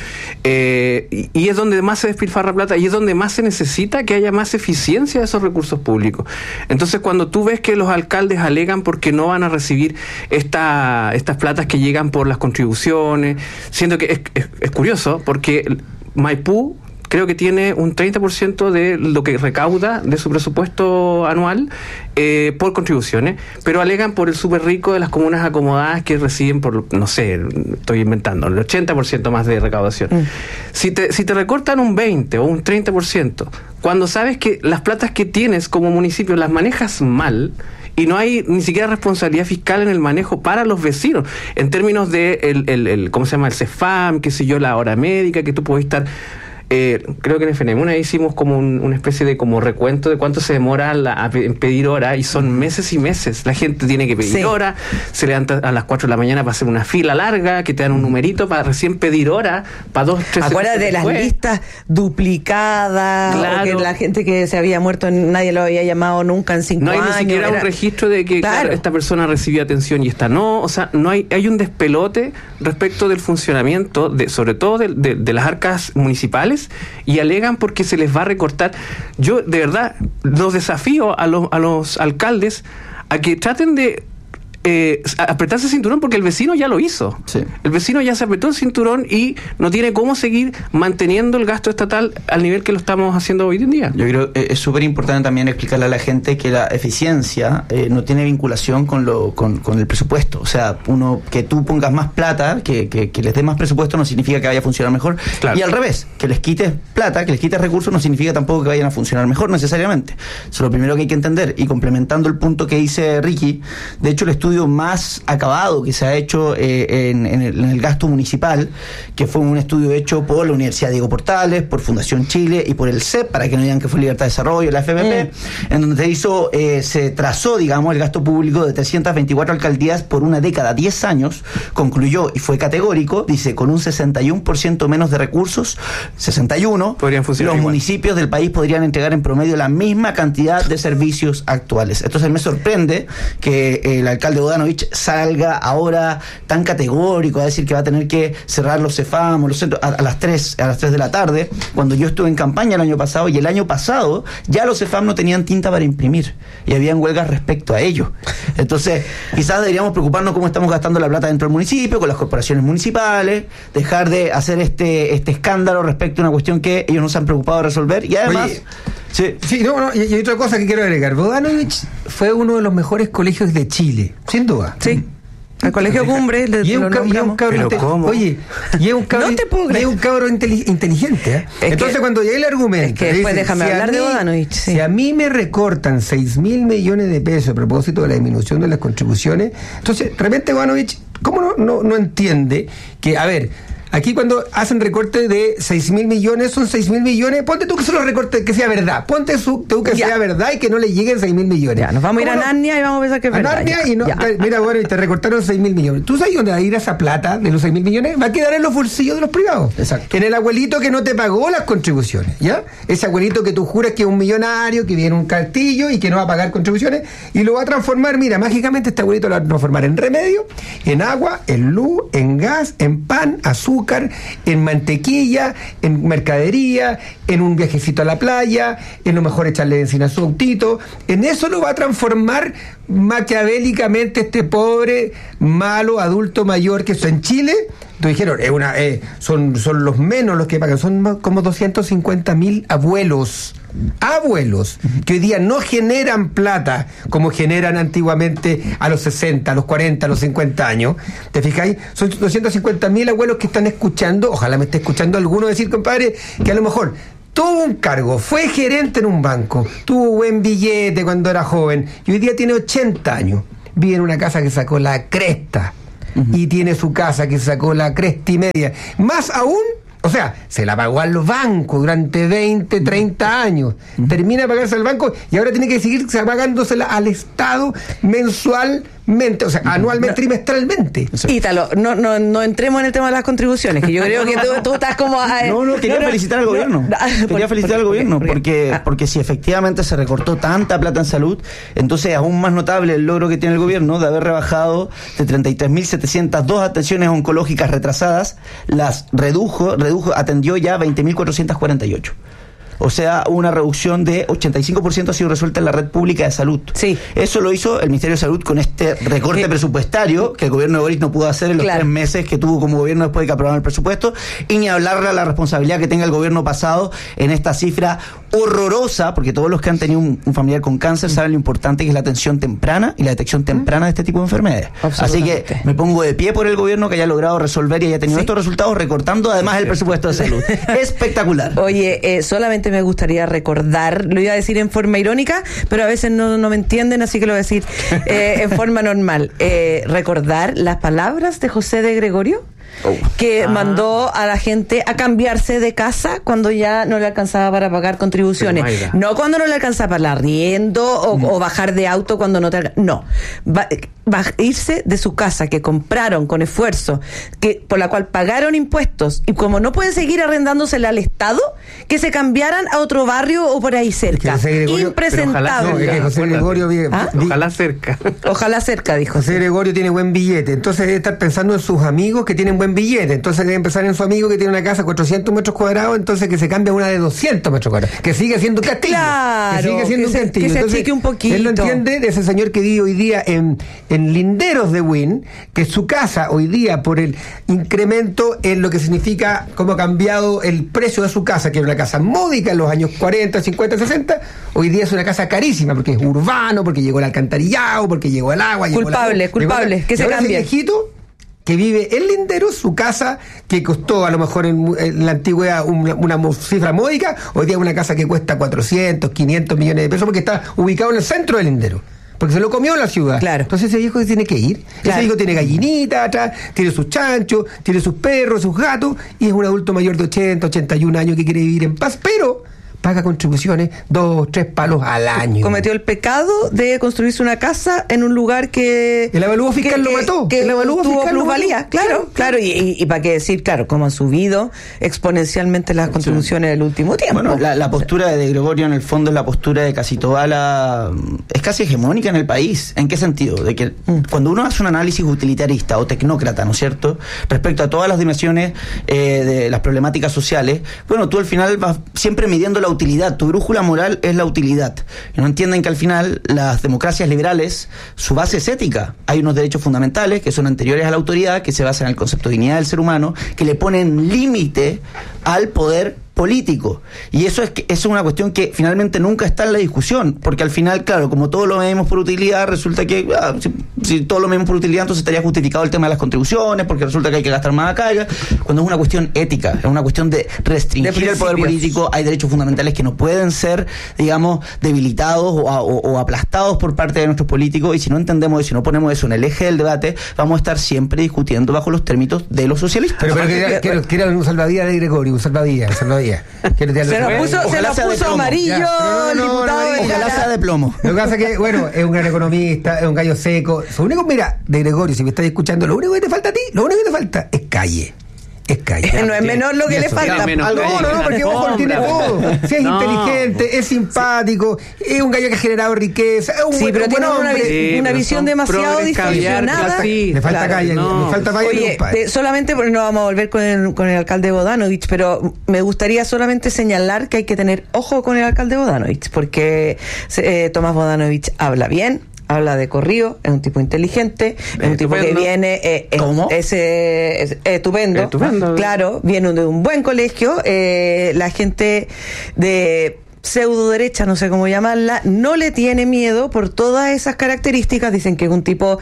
Y es donde más se despilfarra plata y es donde más se necesita que haya más eficiencia de esos recursos públicos. Entonces, cuando tú ves que los alcaldes alegan porque no van a recibir estas platas que llegan por las contribuciones, siendo que es curioso, porque Maipú creo que tiene un 30% de lo que recauda de su presupuesto anual por contribuciones, pero alegan por el súper rico de las comunas acomodadas que reciben por, no sé, estoy inventando, el 80% más de recaudación. Si te recortan un 20 o un 30%, cuando sabes que las platas que tienes como municipio las manejas mal, y no hay ni siquiera responsabilidad fiscal en el manejo para los vecinos, en términos de ¿cómo se llama? El CEFAM, qué sé yo, la hora médica, que tú puedes estar... creo que en FNM una vez hicimos como una especie de como recuento de cuánto se demora en pedir hora, y son meses y meses. La gente tiene que pedir hora, se levanta a las 4 de la mañana para hacer una fila larga, que te dan un numerito para recién pedir hora, para 2, 3 Acuérdate de las listas duplicadas, claro, o que la gente que se había muerto nadie lo había llamado nunca en 5 años. No hay ni siquiera un registro de que claro, esta persona recibió atención y esta no. O sea, no hay un despelote respecto del funcionamiento, sobre todo de las arcas municipales, y alegan porque se les va a recortar. Yo de verdad los desafío a los alcaldes a que traten de apretarse el cinturón, porque el vecino ya lo hizo. Sí. El vecino ya se apretó el cinturón y no tiene cómo seguir manteniendo el gasto estatal al nivel que lo estamos haciendo hoy en día. Yo creo que es súper importante también explicarle a la gente que la eficiencia no tiene vinculación con el presupuesto. O sea, que tú pongas más plata, que les dé más presupuesto, no significa que vaya a funcionar mejor. Claro. Y al revés, que les quites plata, que les quites recursos, no significa tampoco que vayan a funcionar mejor necesariamente. Eso es lo primero que hay que entender. Y complementando el punto que dice Ricky, de hecho el estudio más acabado que se ha hecho en el gasto municipal, que fue un estudio hecho por la Universidad Diego Portales, por Fundación Chile y por el CEP, para que no digan que fue Libertad de Desarrollo, la FMP, en donde se trazó, digamos, el gasto público de 324 alcaldías por una década, 10 años, concluyó y fue categórico, dice, con un 61% menos de recursos, 61, los igual. Municipios del país podrían entregar en promedio la misma cantidad de servicios actuales. Entonces me sorprende que el alcalde Bodanovich salga ahora tan categórico a decir que va a tener que cerrar los CEFAM o los centros a las 3 de la tarde, cuando yo estuve en campaña el año pasado, y el año pasado ya los CEFAM no tenían tinta para imprimir y habían huelgas respecto a ello. Entonces quizás deberíamos preocuparnos cómo estamos gastando la plata dentro del municipio, con las corporaciones municipales, dejar de hacer este escándalo respecto a una cuestión que ellos no se han preocupado de resolver. Y además... Oye, y otra cosa que quiero agregar, Bodanovich fue uno de los mejores colegios de Chile, sin duda. Sí. Al Colegio Cumbre y es un cabro inteligente. Entonces, cuando llegue el argumento, que después déjame hablar de Bodanovich. Sí. Si a mí me recortan 6.000 millones de pesos a propósito de la disminución de las contribuciones, entonces, de repente Bodanovich, ¿cómo no entiende que, a ver, Aquí cuando hacen recorte de 6.000 millones, son 6.000 millones, ponte tú que son los recortes, que sea verdad, ponte tú que sea verdad y que no le lleguen 6.000 millones. Ya, nos vamos a ir a Narnia y vamos a pensar que es verdad. Narnia y no, mira, bueno, y te recortaron 6.000 millones. ¿Tú sabes dónde va a ir esa plata de los 6.000 millones? Va a quedar en los bolsillos de los privados. Exacto. En el abuelito que no te pagó las contribuciones, ¿ya? Ese abuelito que tú juras que es un millonario, que viene en un castillo y que no va a pagar contribuciones, y lo va a transformar, mira, mágicamente este abuelito lo va a transformar en remedio, en agua, en luz, en gas, en pan, azúcar, en mantequilla, en mercadería, en un viajecito a la playa, en lo mejor echarle benzina a su autito. En eso lo va a transformar maquiavélicamente este pobre, malo, adulto mayor que eso en Chile. Entonces dijeron, son los menos los que pagan, son como 250.000 abuelos que hoy día no generan plata como generan antiguamente a los 60, a los 40, a los 50 años. ¿Te fijáis? Son 250.000 abuelos que están escuchando, ojalá me esté escuchando alguno decir, compadre, que a lo mejor tuvo un cargo, fue gerente en un banco, tuvo buen billete cuando era joven y hoy día tiene 80 años, vive en una casa que sacó la cresta y tiene su casa que sacó la cresta y media. Más aún, o sea, se la pagó al banco durante 20, 30 años. Termina de pagarse al banco y ahora tiene que seguir pagándosela al Estado mensualmente, o sea, anualmente, trimestralmente. Ítalo, no entremos en el tema de las contribuciones, que yo creo que tú estás como... quería felicitar al gobierno. Quería felicitar al gobierno, porque si efectivamente se recortó tanta plata en salud, entonces es aún más notable el logro que tiene el gobierno de haber rebajado de 33.702 atenciones oncológicas retrasadas, las atendió ya 20.448. O sea, una reducción de 85% ha sido resuelta en la red pública de salud. Sí. Eso lo hizo el Ministerio de Salud con este recorte presupuestario que el gobierno de Boris no pudo hacer en los 3 meses que tuvo como gobierno después de que aprobaron el presupuesto, y ni hablarle a la responsabilidad que tenga el gobierno pasado en esta cifra horrorosa, porque todos los que han tenido un familiar con cáncer saben lo importante que es la atención temprana y la detección temprana de este tipo de enfermedades. Así que me pongo de pie por el gobierno que haya logrado resolver y haya tenido estos resultados recortando además el presupuesto de salud. Espectacular. Oye, solamente me gustaría recordar, lo iba a decir en forma irónica, pero a veces no me entienden, así que lo voy a decir en forma normal. Recordar las palabras de José de Gregorio, que mandó a la gente a cambiarse de casa cuando ya no le alcanzaba para pagar contribuciones. No cuando no le alcanzaba para el arriendo o bajar de auto cuando no te... No. Va a irse de su casa que compraron con esfuerzo, por la cual pagaron impuestos, y como no pueden seguir arrendándosela al Estado, que se cambiaran a otro barrio o por ahí cerca. Impresentable. José Gregorio ojalá cerca. Ojalá cerca, dijo. José Gregorio tiene buen billete, entonces debe estar pensando en sus amigos que tienen buen billete, entonces debe empezar en su amigo que tiene una casa de 400 metros cuadrados, entonces que se cambie a una de 200 metros cuadrados, que sigue siendo un castillo. Claro, que sigue siendo un castillo. Que se achique un poquito. Él lo entiende de ese señor que vive hoy día en Linderos de Wynn, que su casa hoy día, por el incremento en lo que significa cómo ha cambiado el precio de su casa, que era una casa módica en los años 40, 50, 60, hoy día es una casa carísima, porque es urbano, porque llegó el alcantarillado, porque llegó el agua. Culpable, que se cambie. Ese viejito que vive en Linderos, su casa que costó a lo mejor en la antigüedad una cifra módica, hoy día es una casa que cuesta 400, 500 millones de pesos, porque está ubicado en el centro de Linderos, porque se lo comió la ciudad. Claro. Entonces ese viejo tiene que ir. Ese viejo tiene gallinita atrás, tiene sus chanchos, tiene sus perros, sus gatos, y es un adulto mayor de 80, 81 años que quiere vivir en paz, pero paga contribuciones 2, 3 palos al año. Cometió el pecado de construirse una casa en un lugar que... El avalúo fiscal lo mató. Que el avalúo fiscal plusvalía. Claro. Y para qué decir, cómo han subido exponencialmente las contribuciones del último tiempo. Bueno, la postura de Gregorio en el fondo es la postura de casi toda es casi hegemónica en el país. ¿En qué sentido? De que cuando uno hace un análisis utilitarista o tecnócrata, ¿no es cierto?, respecto a todas las dimensiones de las problemáticas sociales, bueno, tú al final vas siempre midiendo la utilidad, tu brújula moral es la utilidad. Y no entienden que al final las democracias liberales, su base es ética. Hay unos derechos fundamentales que son anteriores a la autoridad, que se basan en el concepto de dignidad del ser humano, que le ponen límite al poder político. Y eso es una cuestión que finalmente nunca está en la discusión, porque al final, claro, como todos lo vemos por utilidad, resulta que si todos lo vemos por utilidad, entonces estaría justificado el tema de las contribuciones, porque resulta que hay que gastar más acá, cuando es una cuestión ética, es una cuestión de restringir el poder político. Hay derechos fundamentales que no pueden ser, digamos, debilitados o aplastados por parte de nuestros políticos, y si no entendemos eso, si no ponemos eso en el eje del debate, vamos a estar siempre discutiendo bajo los términos de los socialistas. Pero que era un salvavidas de Gregorio, un salvavidas. Se nos puso amarillo el diputado. Ojalá sea de plomo. Lo que pasa es que, bueno, es un gran economista, es un gallo seco. Lo único, mira, de Gregorio, si me estás escuchando, lo único que te falta a ti, lo único que te falta es calle. Es calle. No es menor lo que le falta. No, porque ojo, lo tiene todo. Si es inteligente, es simpático, es un gallo que ha generado riqueza, es un pero tiene una visión demasiado distorsionada. Le falta calle, le falta calle. Oye, solamente porque no vamos a volver con el alcalde Bodanovich, pero me gustaría solamente señalar que hay que tener ojo con el alcalde Bodanovich, porque Tomás Bodanovich habla bien, habla de corrido, es un tipo inteligente, es un tipo que viene es estupendo, claro, viene de un buen colegio, la gente de pseudo derecha, no sé cómo llamarla, no le tiene miedo por todas esas características. Dicen que es un tipo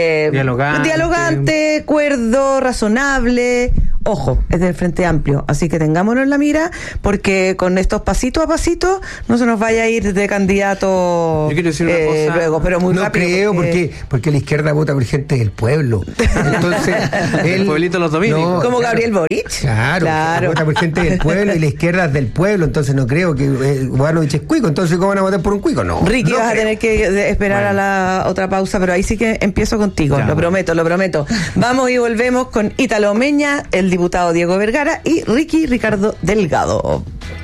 dialogante, cuerdo, razonable. Ojo, es del Frente Amplio, así que tengámonos en la mira, porque con estos pasitos a pasito no se nos vaya a ir de candidato. Yo quiero decir una cosa luego, pero muy rápido. No creo, porque la izquierda vota por gente del pueblo. Entonces, el pueblito los dominicos. Como Gabriel Boric. Claro. Vota por gente del pueblo y la izquierda es del pueblo, entonces no creo que Bodanovich es cuico, entonces ¿cómo van a votar por un cuico? No. Ricky, vas a tener que esperar a la otra pausa, pero ahí sí que empiezo contigo, lo prometo. Vamos y volvemos con Ítalo Meña, el diputado Diego Vergara y Ricardo Delgado.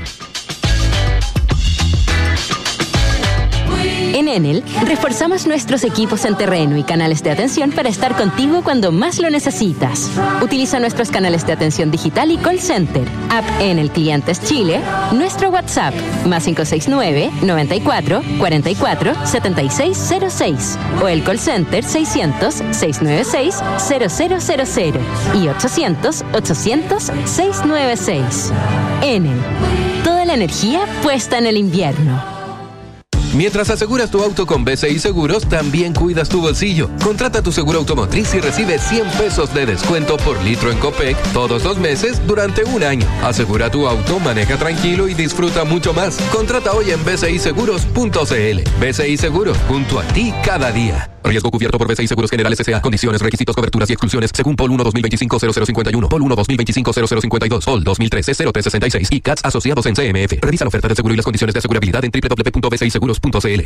En Enel, reforzamos nuestros equipos en terreno y canales de atención para estar contigo cuando más lo necesitas. Utiliza nuestros canales de atención digital y call center, app Enel Clientes Chile, nuestro WhatsApp, +569 94 44 7606, o el call center 600 696 0000 y 800 800 696. Enel, toda la energía puesta en el invierno. Mientras aseguras tu auto con BCI Seguros, también cuidas tu bolsillo. Contrata tu seguro automotriz y recibe 100 pesos de descuento por litro en Copec todos los meses durante un año. Asegura tu auto, maneja tranquilo y disfruta mucho más. Contrata hoy en bciseguros.cl. BCI Seguros, junto a ti cada día. Riesgo cubierto por BCI Seguros Generales S.A. Condiciones, requisitos, coberturas y exclusiones según POL 1 2025-0051, POL 1 2025-0052, POL 2013-0366 y CATS asociados en CMF. Revisa la oferta de seguro y las condiciones de asegurabilidad en www.bciseguros.cl.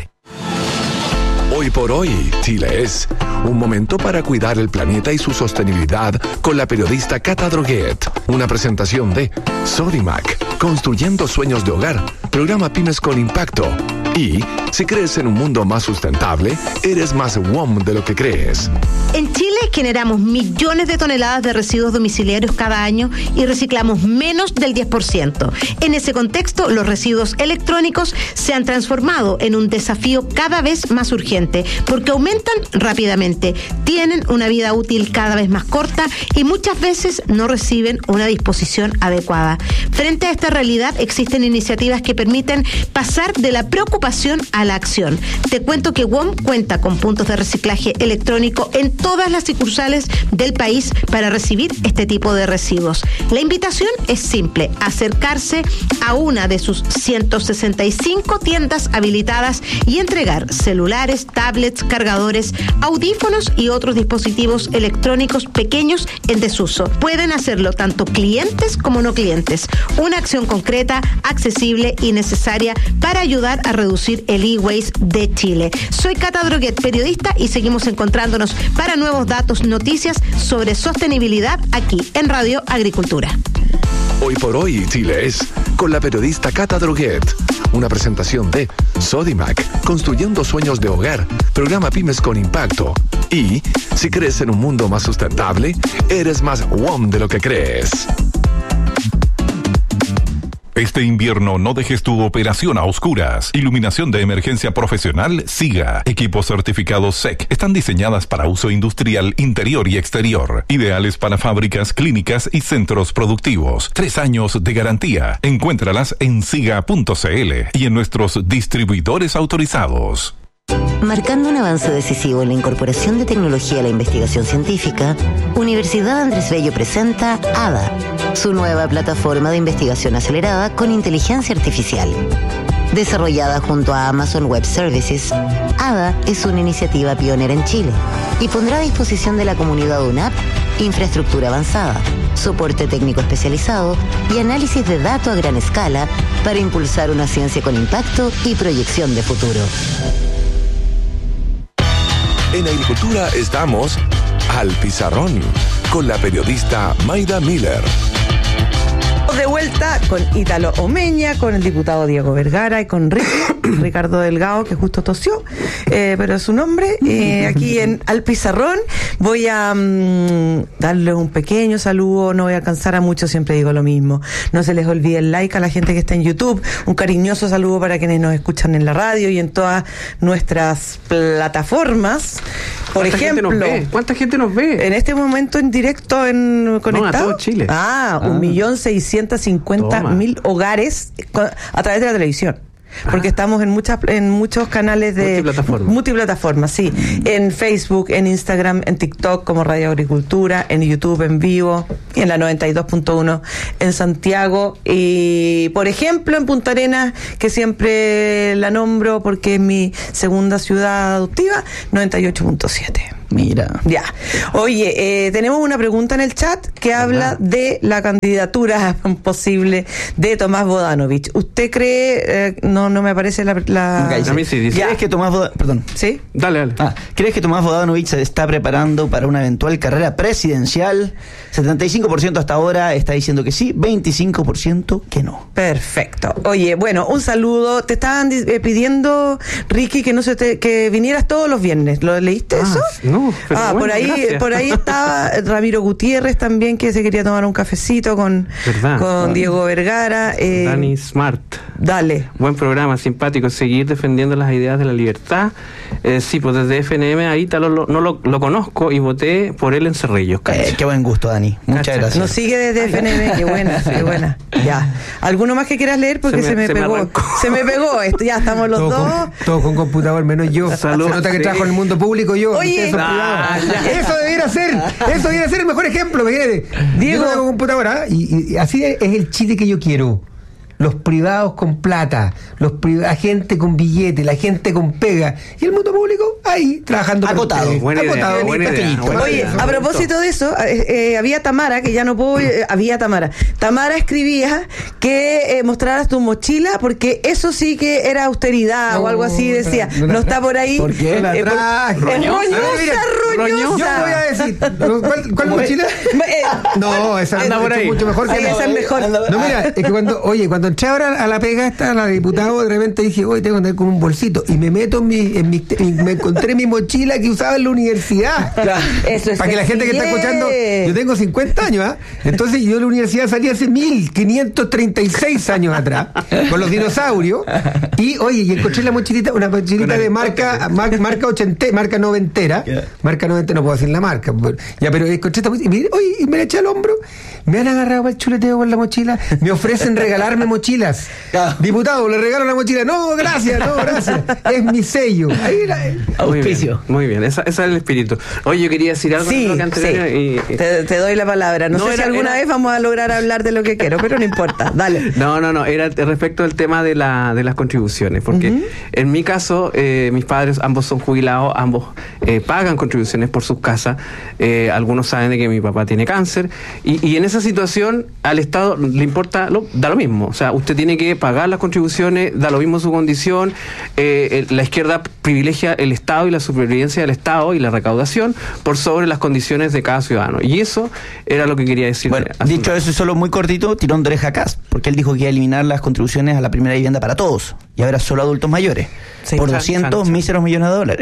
Hoy por hoy, Chile es un momento para cuidar el planeta y su sostenibilidad con la periodista Cata Droguet. Una presentación de Sodimac, construyendo sueños de hogar, programa Pymes con Impacto. Y si crees en un mundo más sustentable, eres más WOM de lo que crees. En Chile generamos millones de toneladas de residuos domiciliarios cada año y reciclamos menos del 10%. En ese contexto, los residuos electrónicos se han transformado en un desafío cada vez más urgente porque aumentan rápidamente, tienen una vida útil cada vez más corta y muchas veces no reciben una disposición adecuada. Frente a esta realidad, existen iniciativas que permiten pasar de la preocupación a la acción. Te cuento que WOM cuenta con puntos de reciclaje electrónico en todas las sucursales del país para recibir este tipo de residuos. La invitación es simple: acercarse a una de sus 165 tiendas habilitadas y entregar celulares, tablets, cargadores, audífonos y otros dispositivos electrónicos pequeños en desuso. Pueden hacerlo tanto clientes como no clientes. Una acción concreta, accesible y necesaria para ayudar a reducir el e-waste de Chile. Soy Cata Droguet, periodista, y seguimos encontrándonos para nuevos datos, noticias sobre sostenibilidad aquí en Radio Agricultura. Hoy por hoy, Chile es con la periodista Cata Droguet. Una presentación de Sodimac, construyendo sueños de hogar, programa Pymes con Impacto. Y si crees en un mundo más sustentable, eres más WOM de lo que crees. Este invierno no dejes tu operación a oscuras. Iluminación de emergencia profesional SIGA. Equipos certificados SEC. Están diseñadas para uso industrial interior y exterior. Ideales para fábricas, clínicas y centros productivos. 3 años de garantía. Encuéntralas en siga.cl y en nuestros distribuidores autorizados. Marcando un avance decisivo en la incorporación de tecnología a la investigación científica, Universidad Andrés Bello presenta ADA, su nueva plataforma de investigación acelerada con inteligencia artificial. Desarrollada junto a Amazon Web Services, ADA es una iniciativa pionera en Chile y pondrá a disposición de la comunidad UNAP infraestructura avanzada, soporte técnico especializado y análisis de datos a gran escala para impulsar una ciencia con impacto y proyección de futuro. En Agricultura estamos al pizarrón con la periodista Mayda Miller. De vuelta con Ítalo Omeña, con el diputado Diego Vergara y con Ricardo Delgado, que justo tosió, pero es su nombre. Aquí en Al Pizarrón voy a darles un pequeño saludo, no voy a cansar a muchos, siempre digo lo mismo. No se les olvide el like a la gente que está en YouTube, un cariñoso saludo para quienes nos escuchan en la radio y en todas nuestras plataformas. Por ejemplo, ¿cuánta gente nos ve? En este momento en directo conectado. No, a todo Chile. 1.650.000 hogares a través de la televisión. Porque estamos en muchos canales de multiplataformas, sí. En Facebook, en Instagram, en TikTok como Radio Agricultura, en YouTube en vivo, y en la 92.1 en Santiago, y por ejemplo en Punta Arenas, que siempre la nombro porque es mi segunda ciudad adoptiva, 98.7. Mira. Ya. Oye, tenemos una pregunta en el chat que habla de la candidatura posible de Tomás Bodanovich. ¿Usted cree, no me aparece la a mí sí dice. ¿Crees que Tomás Perdón. ¿Sí? Dale. ¿Crees que Tomás Bodanovich se está preparando para una eventual carrera presidencial? 75% hasta ahora está diciendo que sí, 25% que no. Perfecto. Oye, bueno, un saludo. Te estaban pidiendo, Ricky, que vinieras todos los viernes. ¿Lo leíste eso? No. Pero bueno, por ahí estaba Ramiro Gutiérrez también, que se quería tomar un cafecito con Diego Vergara. Dani Smart. Dale. Buen programa, simpático, seguir defendiendo las ideas de la libertad. Sí, pues desde FNM ahí lo conozco y voté por él en Cerrillos. Qué buen gusto, Dani. Muchas gracias. Nos sigue desde FNM, qué buena. Ya. ¿Alguno más que quieras leer? Porque se me pegó. Se me pegó esto, ya estamos los dos. Todos con computador, menos yo. Salud. Se nota que trabajo en el mundo público yo. Oye, eso debiera ser el mejor ejemplo, imagínate. Diego con computadora, y así es el Chile que yo quiero. Los privados con plata, la gente con billete, la gente con pega, y el mundo público ahí trabajando. Acotado. Buena idea. Oye, a propósito de eso, había Tamara, que ya no puedo, Tamara escribía que mostraras tu mochila, porque eso sí que era austeridad o algo así, decía. No está por ahí. ¿Por qué? La traje. Roñosa. Yo voy a decir, ¿cuál mochila? No, esa anda por ahí. Mucho mejor que esa es mejor. No, mira, es que cuando entré ahora a la pega esta, la diputado, de repente dije, hoy tengo que andar con un bolsito, y me meto me encontré mi mochila que usaba en la universidad. Claro, eso es. Para que la gente que está escuchando, yo tengo 50 años, entonces yo de la universidad salí hace 1536 años atrás, con los dinosaurios, y encontré una mochilita de marca 80, marca noventera, marca 90, no puedo decir la marca, ya, pero encontré esta mochila, y me la eché al hombro, me han agarrado el chuleteo con la mochila, me ofrecen regalarme mochilas. Diputado, le regalo la mochila. No, gracias. Es mi sello. Ahí auspicio. Muy bien, ese es el espíritu. Oye, yo quería decir algo. Sí. Te doy la palabra. No sé si alguna vez vamos a lograr hablar de lo que quiero, pero no importa. Dale. No. Era respecto al tema de las contribuciones, porque en mi caso, mis padres ambos son jubilados, ambos pagan contribuciones por sus casas. Algunos saben de que mi papá tiene cáncer, y en esa situación al Estado le importa, da lo mismo. O sea, usted tiene que pagar las contribuciones, da lo mismo su condición. La izquierda privilegia el Estado y la supervivencia del Estado y la recaudación por sobre las condiciones de cada ciudadano. Y eso era lo que quería decir. Bueno, dicho eso, solo muy cortito, tirón de oreja a Kast, porque él dijo que iba a eliminar las contribuciones a la primera vivienda para todos, y ahora solo adultos mayores, por 200 míseros millones de dólares.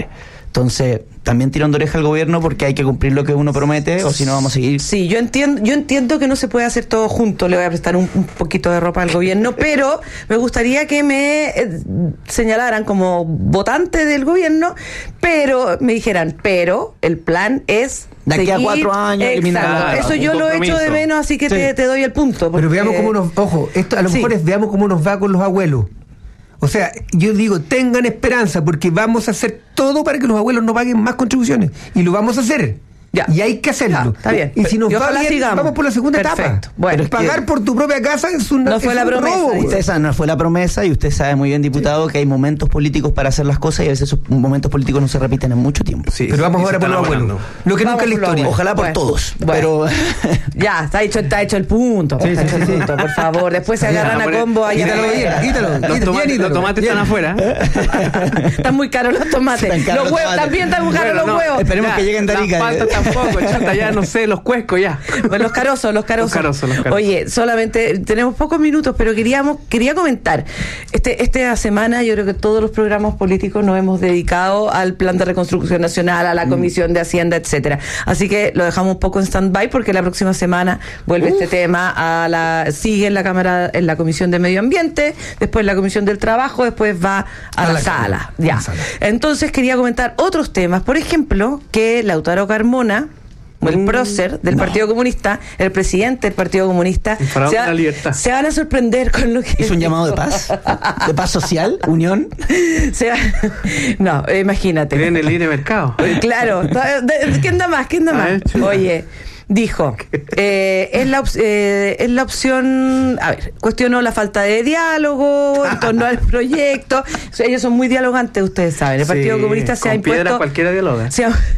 Entonces, también tirando oreja al gobierno porque hay que cumplir lo que uno promete, o si no vamos a seguir. Sí, yo entiendo que no se puede hacer todo junto. Le voy a prestar un poquito de ropa al gobierno, pero me gustaría que me señalaran como votante del gobierno, pero me dijeran, pero el plan es de aquí seguir, a 4 años eliminar. Eso yo lo echo de menos, así que te doy el punto. Pero veamos cómo esto a lo mejor es veamos cómo nos va con los abuelos. O sea, yo digo, tengan esperanza, porque vamos a hacer todo para que los abuelos no paguen más contribuciones. Y lo vamos a hacer. Ya. Y hay que hacerlo. Está bien. Y si nos va bien, sigamos. vamos por la segunda etapa. Bueno, pero pagar por tu propia casa es un no fue la promesa. Robo. Usted sabe, no fue la promesa, y usted sabe muy bien, diputado, que hay momentos políticos para hacer las cosas y a veces esos momentos políticos no se repiten en mucho tiempo. Sí, pero vamos ahora por los abuelos. Lo que nunca en la historia. Ojalá por todos. Pero ya, está hecho el punto. Sí, está hecho el punto, por favor. Después se agarran a combo allá. Quítalo. Los tomates están afuera. Están muy caros los tomates. Los huevos también están muy caros los huevos. Esperemos que lleguen de Arica. Las paltas tampoco, chata, ya no sé, los cuescos ya. Los carozos. Oye, solamente tenemos pocos minutos, pero quería comentar. Esta semana yo creo que todos los programas políticos nos hemos dedicado al Plan de Reconstrucción Nacional, a la Comisión de Hacienda, etcétera. Así que lo dejamos un poco en stand-by porque la próxima semana vuelve este tema sigue en la Cámara, en la Comisión de Medio Ambiente, después la Comisión del Trabajo, después va a la sala. Ya. Entonces quería comentar otros temas, por ejemplo, que Lautaro Carmona, el prócer del Partido Comunista, el presidente del Partido Comunista, se van a sorprender con lo que hizo un llamado de paz social, unión. No, imagínate. Creen el libre mercado. Claro. ¿Quién da más? Oye, dijo, es la opción, a ver, cuestionó la falta de diálogo en torno al proyecto. O sea, ellos son muy dialogantes, ustedes saben. El Partido Comunista se ha impuesto. Cualquiera dialoga.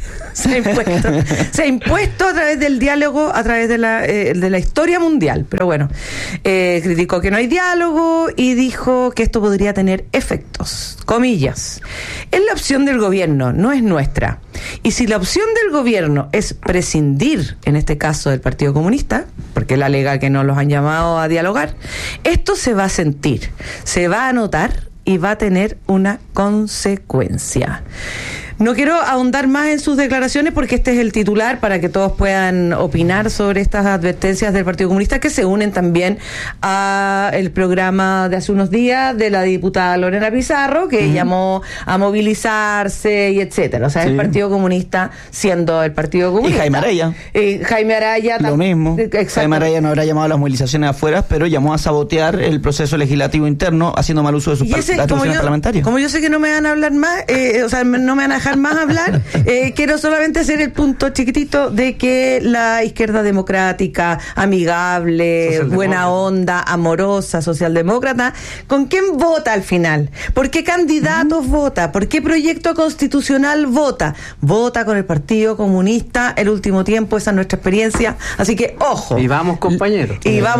Se ha impuesto a través del diálogo, a través de la historia mundial. Pero bueno, criticó que no hay diálogo y dijo que esto podría tener efectos. Comillas. Es la opción del gobierno, no es nuestra. Y si la opción del gobierno es prescindir, en este caso del Partido Comunista, porque él alega que no los han llamado a dialogar, esto se va a sentir, se va a notar y va a tener una consecuencia. No quiero ahondar más en sus declaraciones porque este es el titular para que todos puedan opinar sobre estas advertencias del Partido Comunista, que se unen también a el programa de hace unos días de la diputada Lorena Pizarro, que llamó a movilizarse y etcétera. O sea, el Partido Comunista siendo el Partido Comunista. Y Jaime Araya. Jaime Araya lo mismo. Exacto. Jaime Araya no habrá llamado a las movilizaciones afuera, pero llamó a sabotear el proceso legislativo interno haciendo mal uso de sus atribuciones parlamentarias. Como yo sé que no me van a hablar más, no me van a dejar más hablar, quiero solamente hacer el punto chiquitito de que la izquierda democrática, amigable, buena onda, amorosa, socialdemócrata, ¿con quién vota al final? ¿Por qué candidatos vota? ¿Por qué proyecto constitucional vota? Vota con el Partido Comunista el último tiempo, esa es nuestra experiencia, así que ojo. Y vamos compañeros.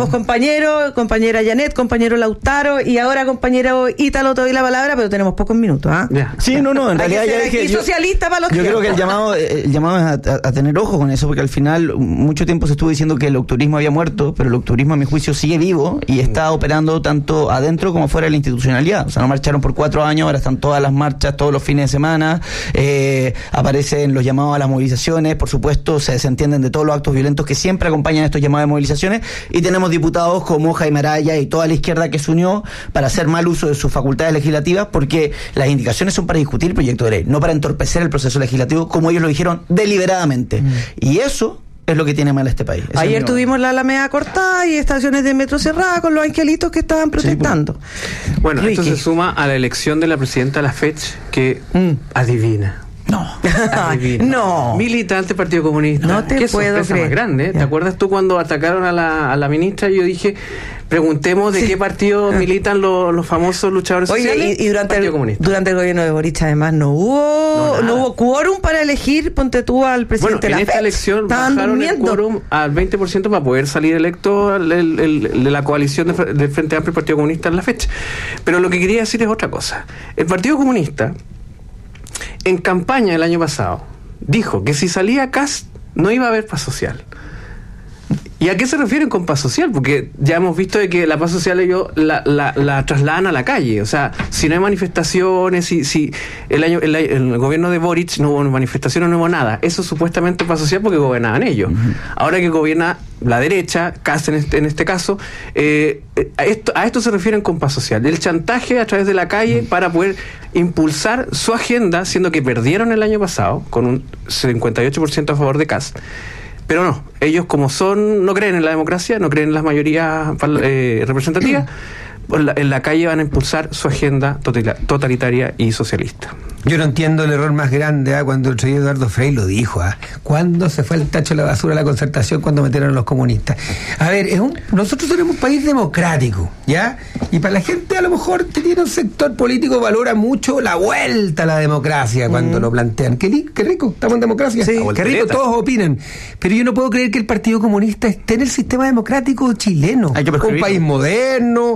Compañera Janet, compañero Lautaro, y ahora compañero Ítalo, te doy la palabra, pero tenemos pocos minutos, ¿ah? Sí, en realidad ya dije socialista para los yo creo que el llamado es a tener ojo con eso, porque al final mucho tiempo se estuvo diciendo que el octubrismo había muerto, pero el octubrismo a mi juicio sigue vivo y está operando tanto adentro como fuera de la institucionalidad. O sea, no marcharon por 4 años, ahora están todas las marchas, todos los fines de semana, aparecen los llamados a las movilizaciones, por supuesto se desentienden de todos los actos violentos que siempre acompañan estos llamados de movilizaciones, y tenemos diputados como Jaime Araya y toda la izquierda que se unió para hacer mal uso de sus facultades legislativas, porque las indicaciones son para discutir el proyecto de ley, no para entorpecer el proceso legislativo, como ellos lo dijeron deliberadamente. Y eso es lo que tiene mal este país. Ayer tuvimos la Alameda cortada y estaciones de metro cerradas con los angelitos que estaban protestando. Bueno, esto se suma a la elección de la presidenta de la FECH, que adivina. No. Militante del Partido Comunista. No te puedo creer. Más grande. ¿Te acuerdas tú cuando atacaron a la ministra? Yo dije, preguntemos de qué partido militan los famosos luchadores sociales. Y durante el gobierno de Boric además no hubo quórum para elegir, ponte tú, al presidente de la FECH. En esta elección bajaron el quórum al 20% para poder salir electo de la coalición del Frente Amplio y Partido Comunista en la FECH. Pero lo que quería decir es otra cosa. El Partido Comunista, en campaña el año pasado, dijo que si salía Kast no iba a haber paz social. ¿Y a qué se refieren con paz social? Porque ya hemos visto de que la paz social ellos la trasladan a la calle. O sea, si no hay manifestaciones, si el gobierno de Boric no hubo manifestaciones, no hubo nada. Eso es supuestamente paz social porque gobernaban ellos. Uh-huh. Ahora que gobierna la derecha, Kast en este caso, a esto se refieren con paz social. El chantaje a través de la calle para poder impulsar su agenda, siendo que perdieron el año pasado con un 58% a favor de Kast. Pero no, ellos como no creen en la democracia, no creen en las mayorías representativas, en la calle van a impulsar su agenda totalitaria y socialista. Yo no entiendo el error más grande cuando el rey Eduardo Frei lo dijo. ¿Cuándo se fue al tacho de la basura la concertación cuando metieron a los comunistas? A ver, nosotros somos un país democrático, ¿ya? Y para la gente a lo mejor que tiene un sector político valora mucho la vuelta a la democracia cuando lo plantean. Qué rico, estamos en democracia. Sí, qué rico, todos opinan. Pero yo no puedo creer que el Partido Comunista esté en el sistema democrático chileno. Un país moderno,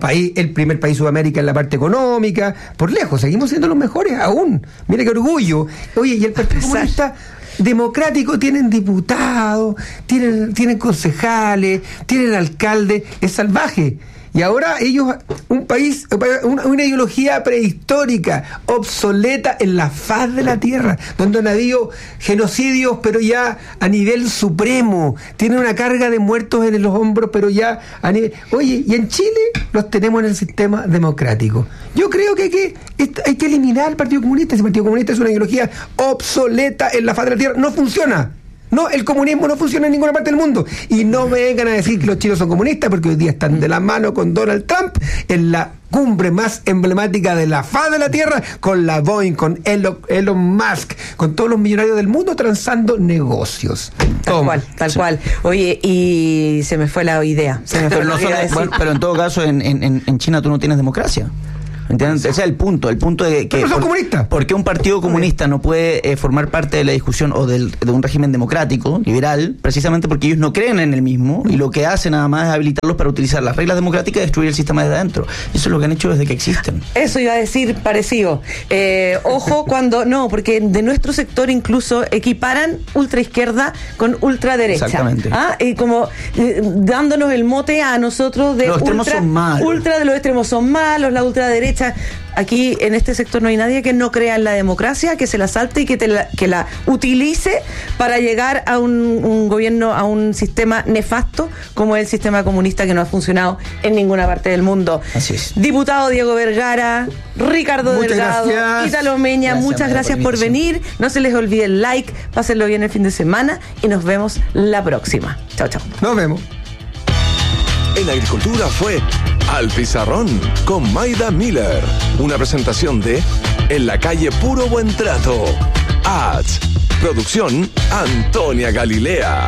el primer país de Sudamérica en la parte económica. Por lejos, seguimos siendo los mejores aún. Mira qué orgullo. Oye, y el Partido Comunista democrático tienen diputados, tienen concejales, tienen alcaldes, es salvaje. Y ahora ellos, un país, una ideología prehistórica, obsoleta en la faz de la tierra, donde han habido genocidios, pero ya a nivel supremo, tienen una carga de muertos en los hombros, pero ya a nivel... Oye, y en Chile los tenemos en el sistema democrático. Yo creo que hay que eliminar al Partido Comunista. Ese Partido Comunista es una ideología obsoleta en la faz de la tierra, no funciona. No, el comunismo no funciona en ninguna parte del mundo. Y no me vengan a decir que los chinos son comunistas, porque hoy día están de la mano con Donald Trump en la cumbre más emblemática de la faz de la Tierra, con la Boeing, con Elon Musk, con todos los millonarios del mundo transando negocios. Tal cual. Oye, y se me fue la idea. Pero en todo caso, en China tú no tienes democracia. ¿Entiendes? Ese es el punto de que... Pero son comunistas. ¿Por qué un partido comunista no puede formar parte de la discusión o de un régimen democrático, liberal? Precisamente porque ellos no creen en el mismo y lo que hacen nada más es habilitarlos para utilizar las reglas democráticas y destruir el sistema desde adentro. Eso es lo que han hecho desde que existen. Eso iba a decir parecido. Ojo cuando... No, porque de nuestro sector incluso equiparan ultraizquierda con ultraderecha. Exactamente. Y como dándonos el mote a nosotros de los extremos son malos. De los extremos son malos, la ultraderecha. Aquí en este sector no hay nadie que no crea en la democracia, que se la salte y que la utilice para llegar a un gobierno, a un sistema nefasto como es el sistema comunista, que no ha funcionado en ninguna parte del mundo. Así es. Diputado Diego Vergara, Ricardo Delgado, Ítalo Meña, muchas gracias por venir. No se les olvide el like, pásenlo bien el fin de semana y nos vemos la próxima. Chao. Nos vemos. En Agricultura fue Al Pizarrón con Maida Miller. Una presentación de En la calle Puro Buen Trato. Ads. Producción Antonia Galilea.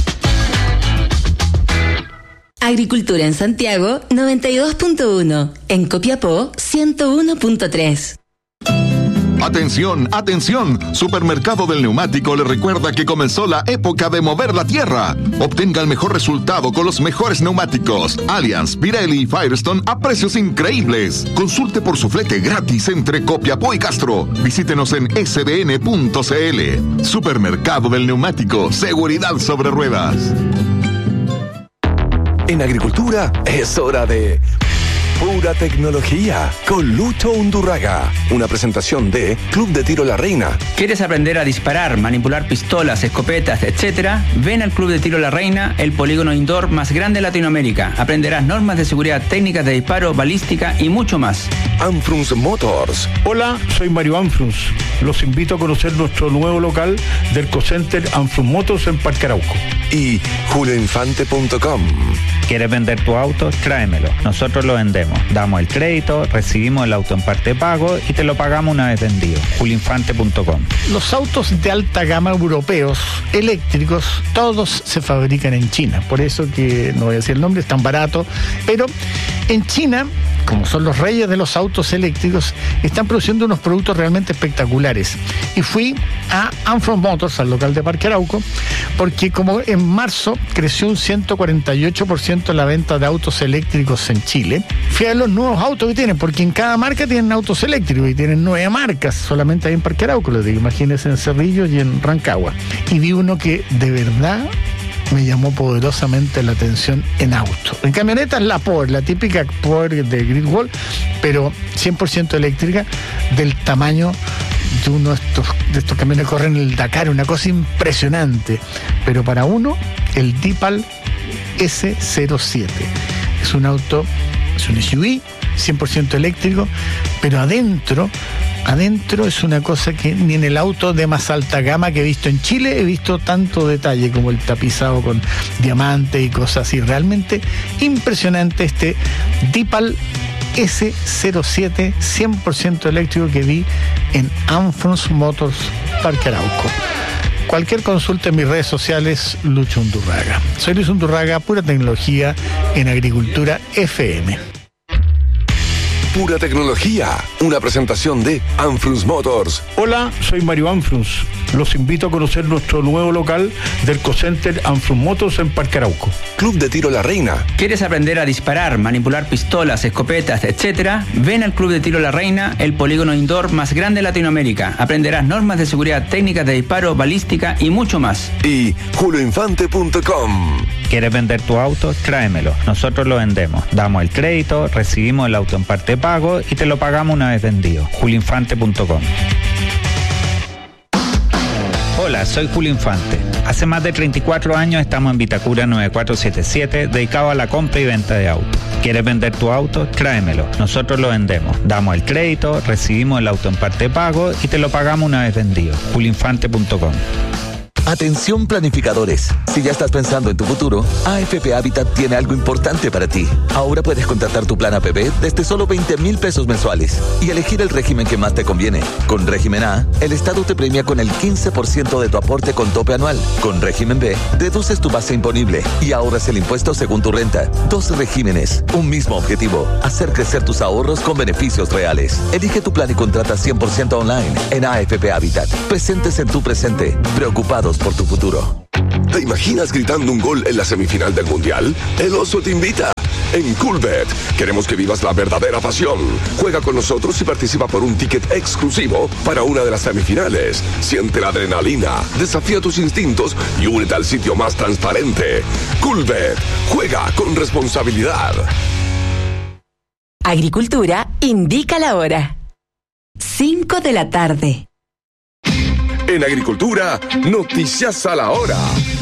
Agricultura en Santiago 92.1. En Copiapó 101.3. Atención, atención. Supermercado del Neumático le recuerda que comenzó la época de mover la tierra. Obtenga el mejor resultado con los mejores neumáticos Allianz, Pirelli y Firestone a precios increíbles. Consulte por su flete gratis entre Copiapó y Castro. Visítenos en sdn.cl. Supermercado del Neumático, seguridad sobre ruedas. En Agricultura es hora de Pura Tecnología con Lucho Undurraga. Una presentación de Club de Tiro La Reina. ¿Quieres aprender a disparar, manipular pistolas, escopetas, etcétera? Ven al Club de Tiro La Reina, el polígono indoor más grande de Latinoamérica. Aprenderás normas de seguridad, técnicas de disparo, balística y mucho más. Anfrunz Motors. Hola, soy Mario Anfrunz. Los invito a conocer nuestro nuevo local del Cocenter Anfrunz Motors en Parque Arauco. Y julioinfante.com. ¿Quieres vender tu auto? Tráemelo. Nosotros lo vendemos. Damos el crédito, recibimos el auto en parte pago y te lo pagamos una vez vendido. julioinfante.com. Los autos de alta gama europeos, eléctricos, todos se fabrican en China. Por eso que, no voy a decir el nombre, es tan barato. Pero en China, como son los reyes de los autos eléctricos, están produciendo unos productos realmente espectaculares. Y fui a Anfrunz Motors, al local de Parque Arauco, porque como en marzo creció un 148% la venta de autos eléctricos en Chile, fui a los nuevos autos que tienen, porque en cada marca tienen autos eléctricos y tienen 9 marcas, solamente ahí en Parque Arauco, les digo, imagínense en Cerrillos y en Rancagua. Y vi uno que de verdad me llamó poderosamente la atención en auto. En camioneta es la Power, la típica Power de Great Wall, pero 100% eléctrica, del tamaño de uno de estos camiones que corren el Dakar, una cosa impresionante. Pero para uno, el Deepal S07 es un auto, es un SUV 100% eléctrico, pero adentro es una cosa que ni en el auto de más alta gama que he visto en Chile he visto tanto detalle, como el tapizado con diamantes y cosas así. Realmente impresionante este Deepal S07 100% eléctrico que vi en Anfrunz Motors Parque Arauco. Cualquier consulta en mis redes sociales, Lucho Undurraga. Soy Luis Undurraga, pura tecnología en Agricultura FM. Pura tecnología, una presentación de Anfrunz Motors. Hola, soy Mario Anfrunz. Los invito a conocer nuestro nuevo local del Cocenter Anfrunz Motors en Parque Arauco. Club de Tiro La Reina. ¿Quieres aprender a disparar, manipular pistolas, escopetas, etcétera? Ven al Club de Tiro La Reina, el polígono indoor más grande de Latinoamérica. Aprenderás normas de seguridad, técnicas de disparo, balística y mucho más. Y julioinfante.com. ¿Quieres vender tu auto? Tráemelo. Nosotros lo vendemos. Damos el crédito, recibimos el auto en parte pago y te lo pagamos una vez vendido. julioinfante.com. Hola, soy Julio Infante. Hace más de 34 años estamos en Vitacura 9477, dedicado a la compra y venta de autos. ¿Quieres vender tu auto? Tráemelo. Nosotros lo vendemos. Damos el crédito, recibimos el auto en parte pago y te lo pagamos una vez vendido. julioinfante.com. Atención planificadores, si ya estás pensando en tu futuro, AFP Habitat tiene algo importante para ti. Ahora puedes contratar tu plan APB desde solo 20,000 pesos mensuales y elegir el régimen que más te conviene. Con régimen A, el Estado te premia con el 15% de tu aporte con tope anual. Con régimen B, deduces tu base imponible y ahorras el impuesto según tu renta. 2 regímenes, un mismo objetivo, hacer crecer tus ahorros con beneficios reales. Elige tu plan y contrata 100% online en AFP Habitat. Presentes en tu presente, preocupados por tu futuro. ¿Te imaginas gritando un gol en la semifinal del Mundial? El Oso te invita. En Coolbet queremos que vivas la verdadera pasión. Juega con nosotros y participa por un ticket exclusivo para una de las semifinales. Siente la adrenalina, desafía tus instintos y únete al sitio más transparente. Coolbet, juega con responsabilidad. Agricultura indica la hora. 5 de la tarde. En Agricultura, noticias a la hora.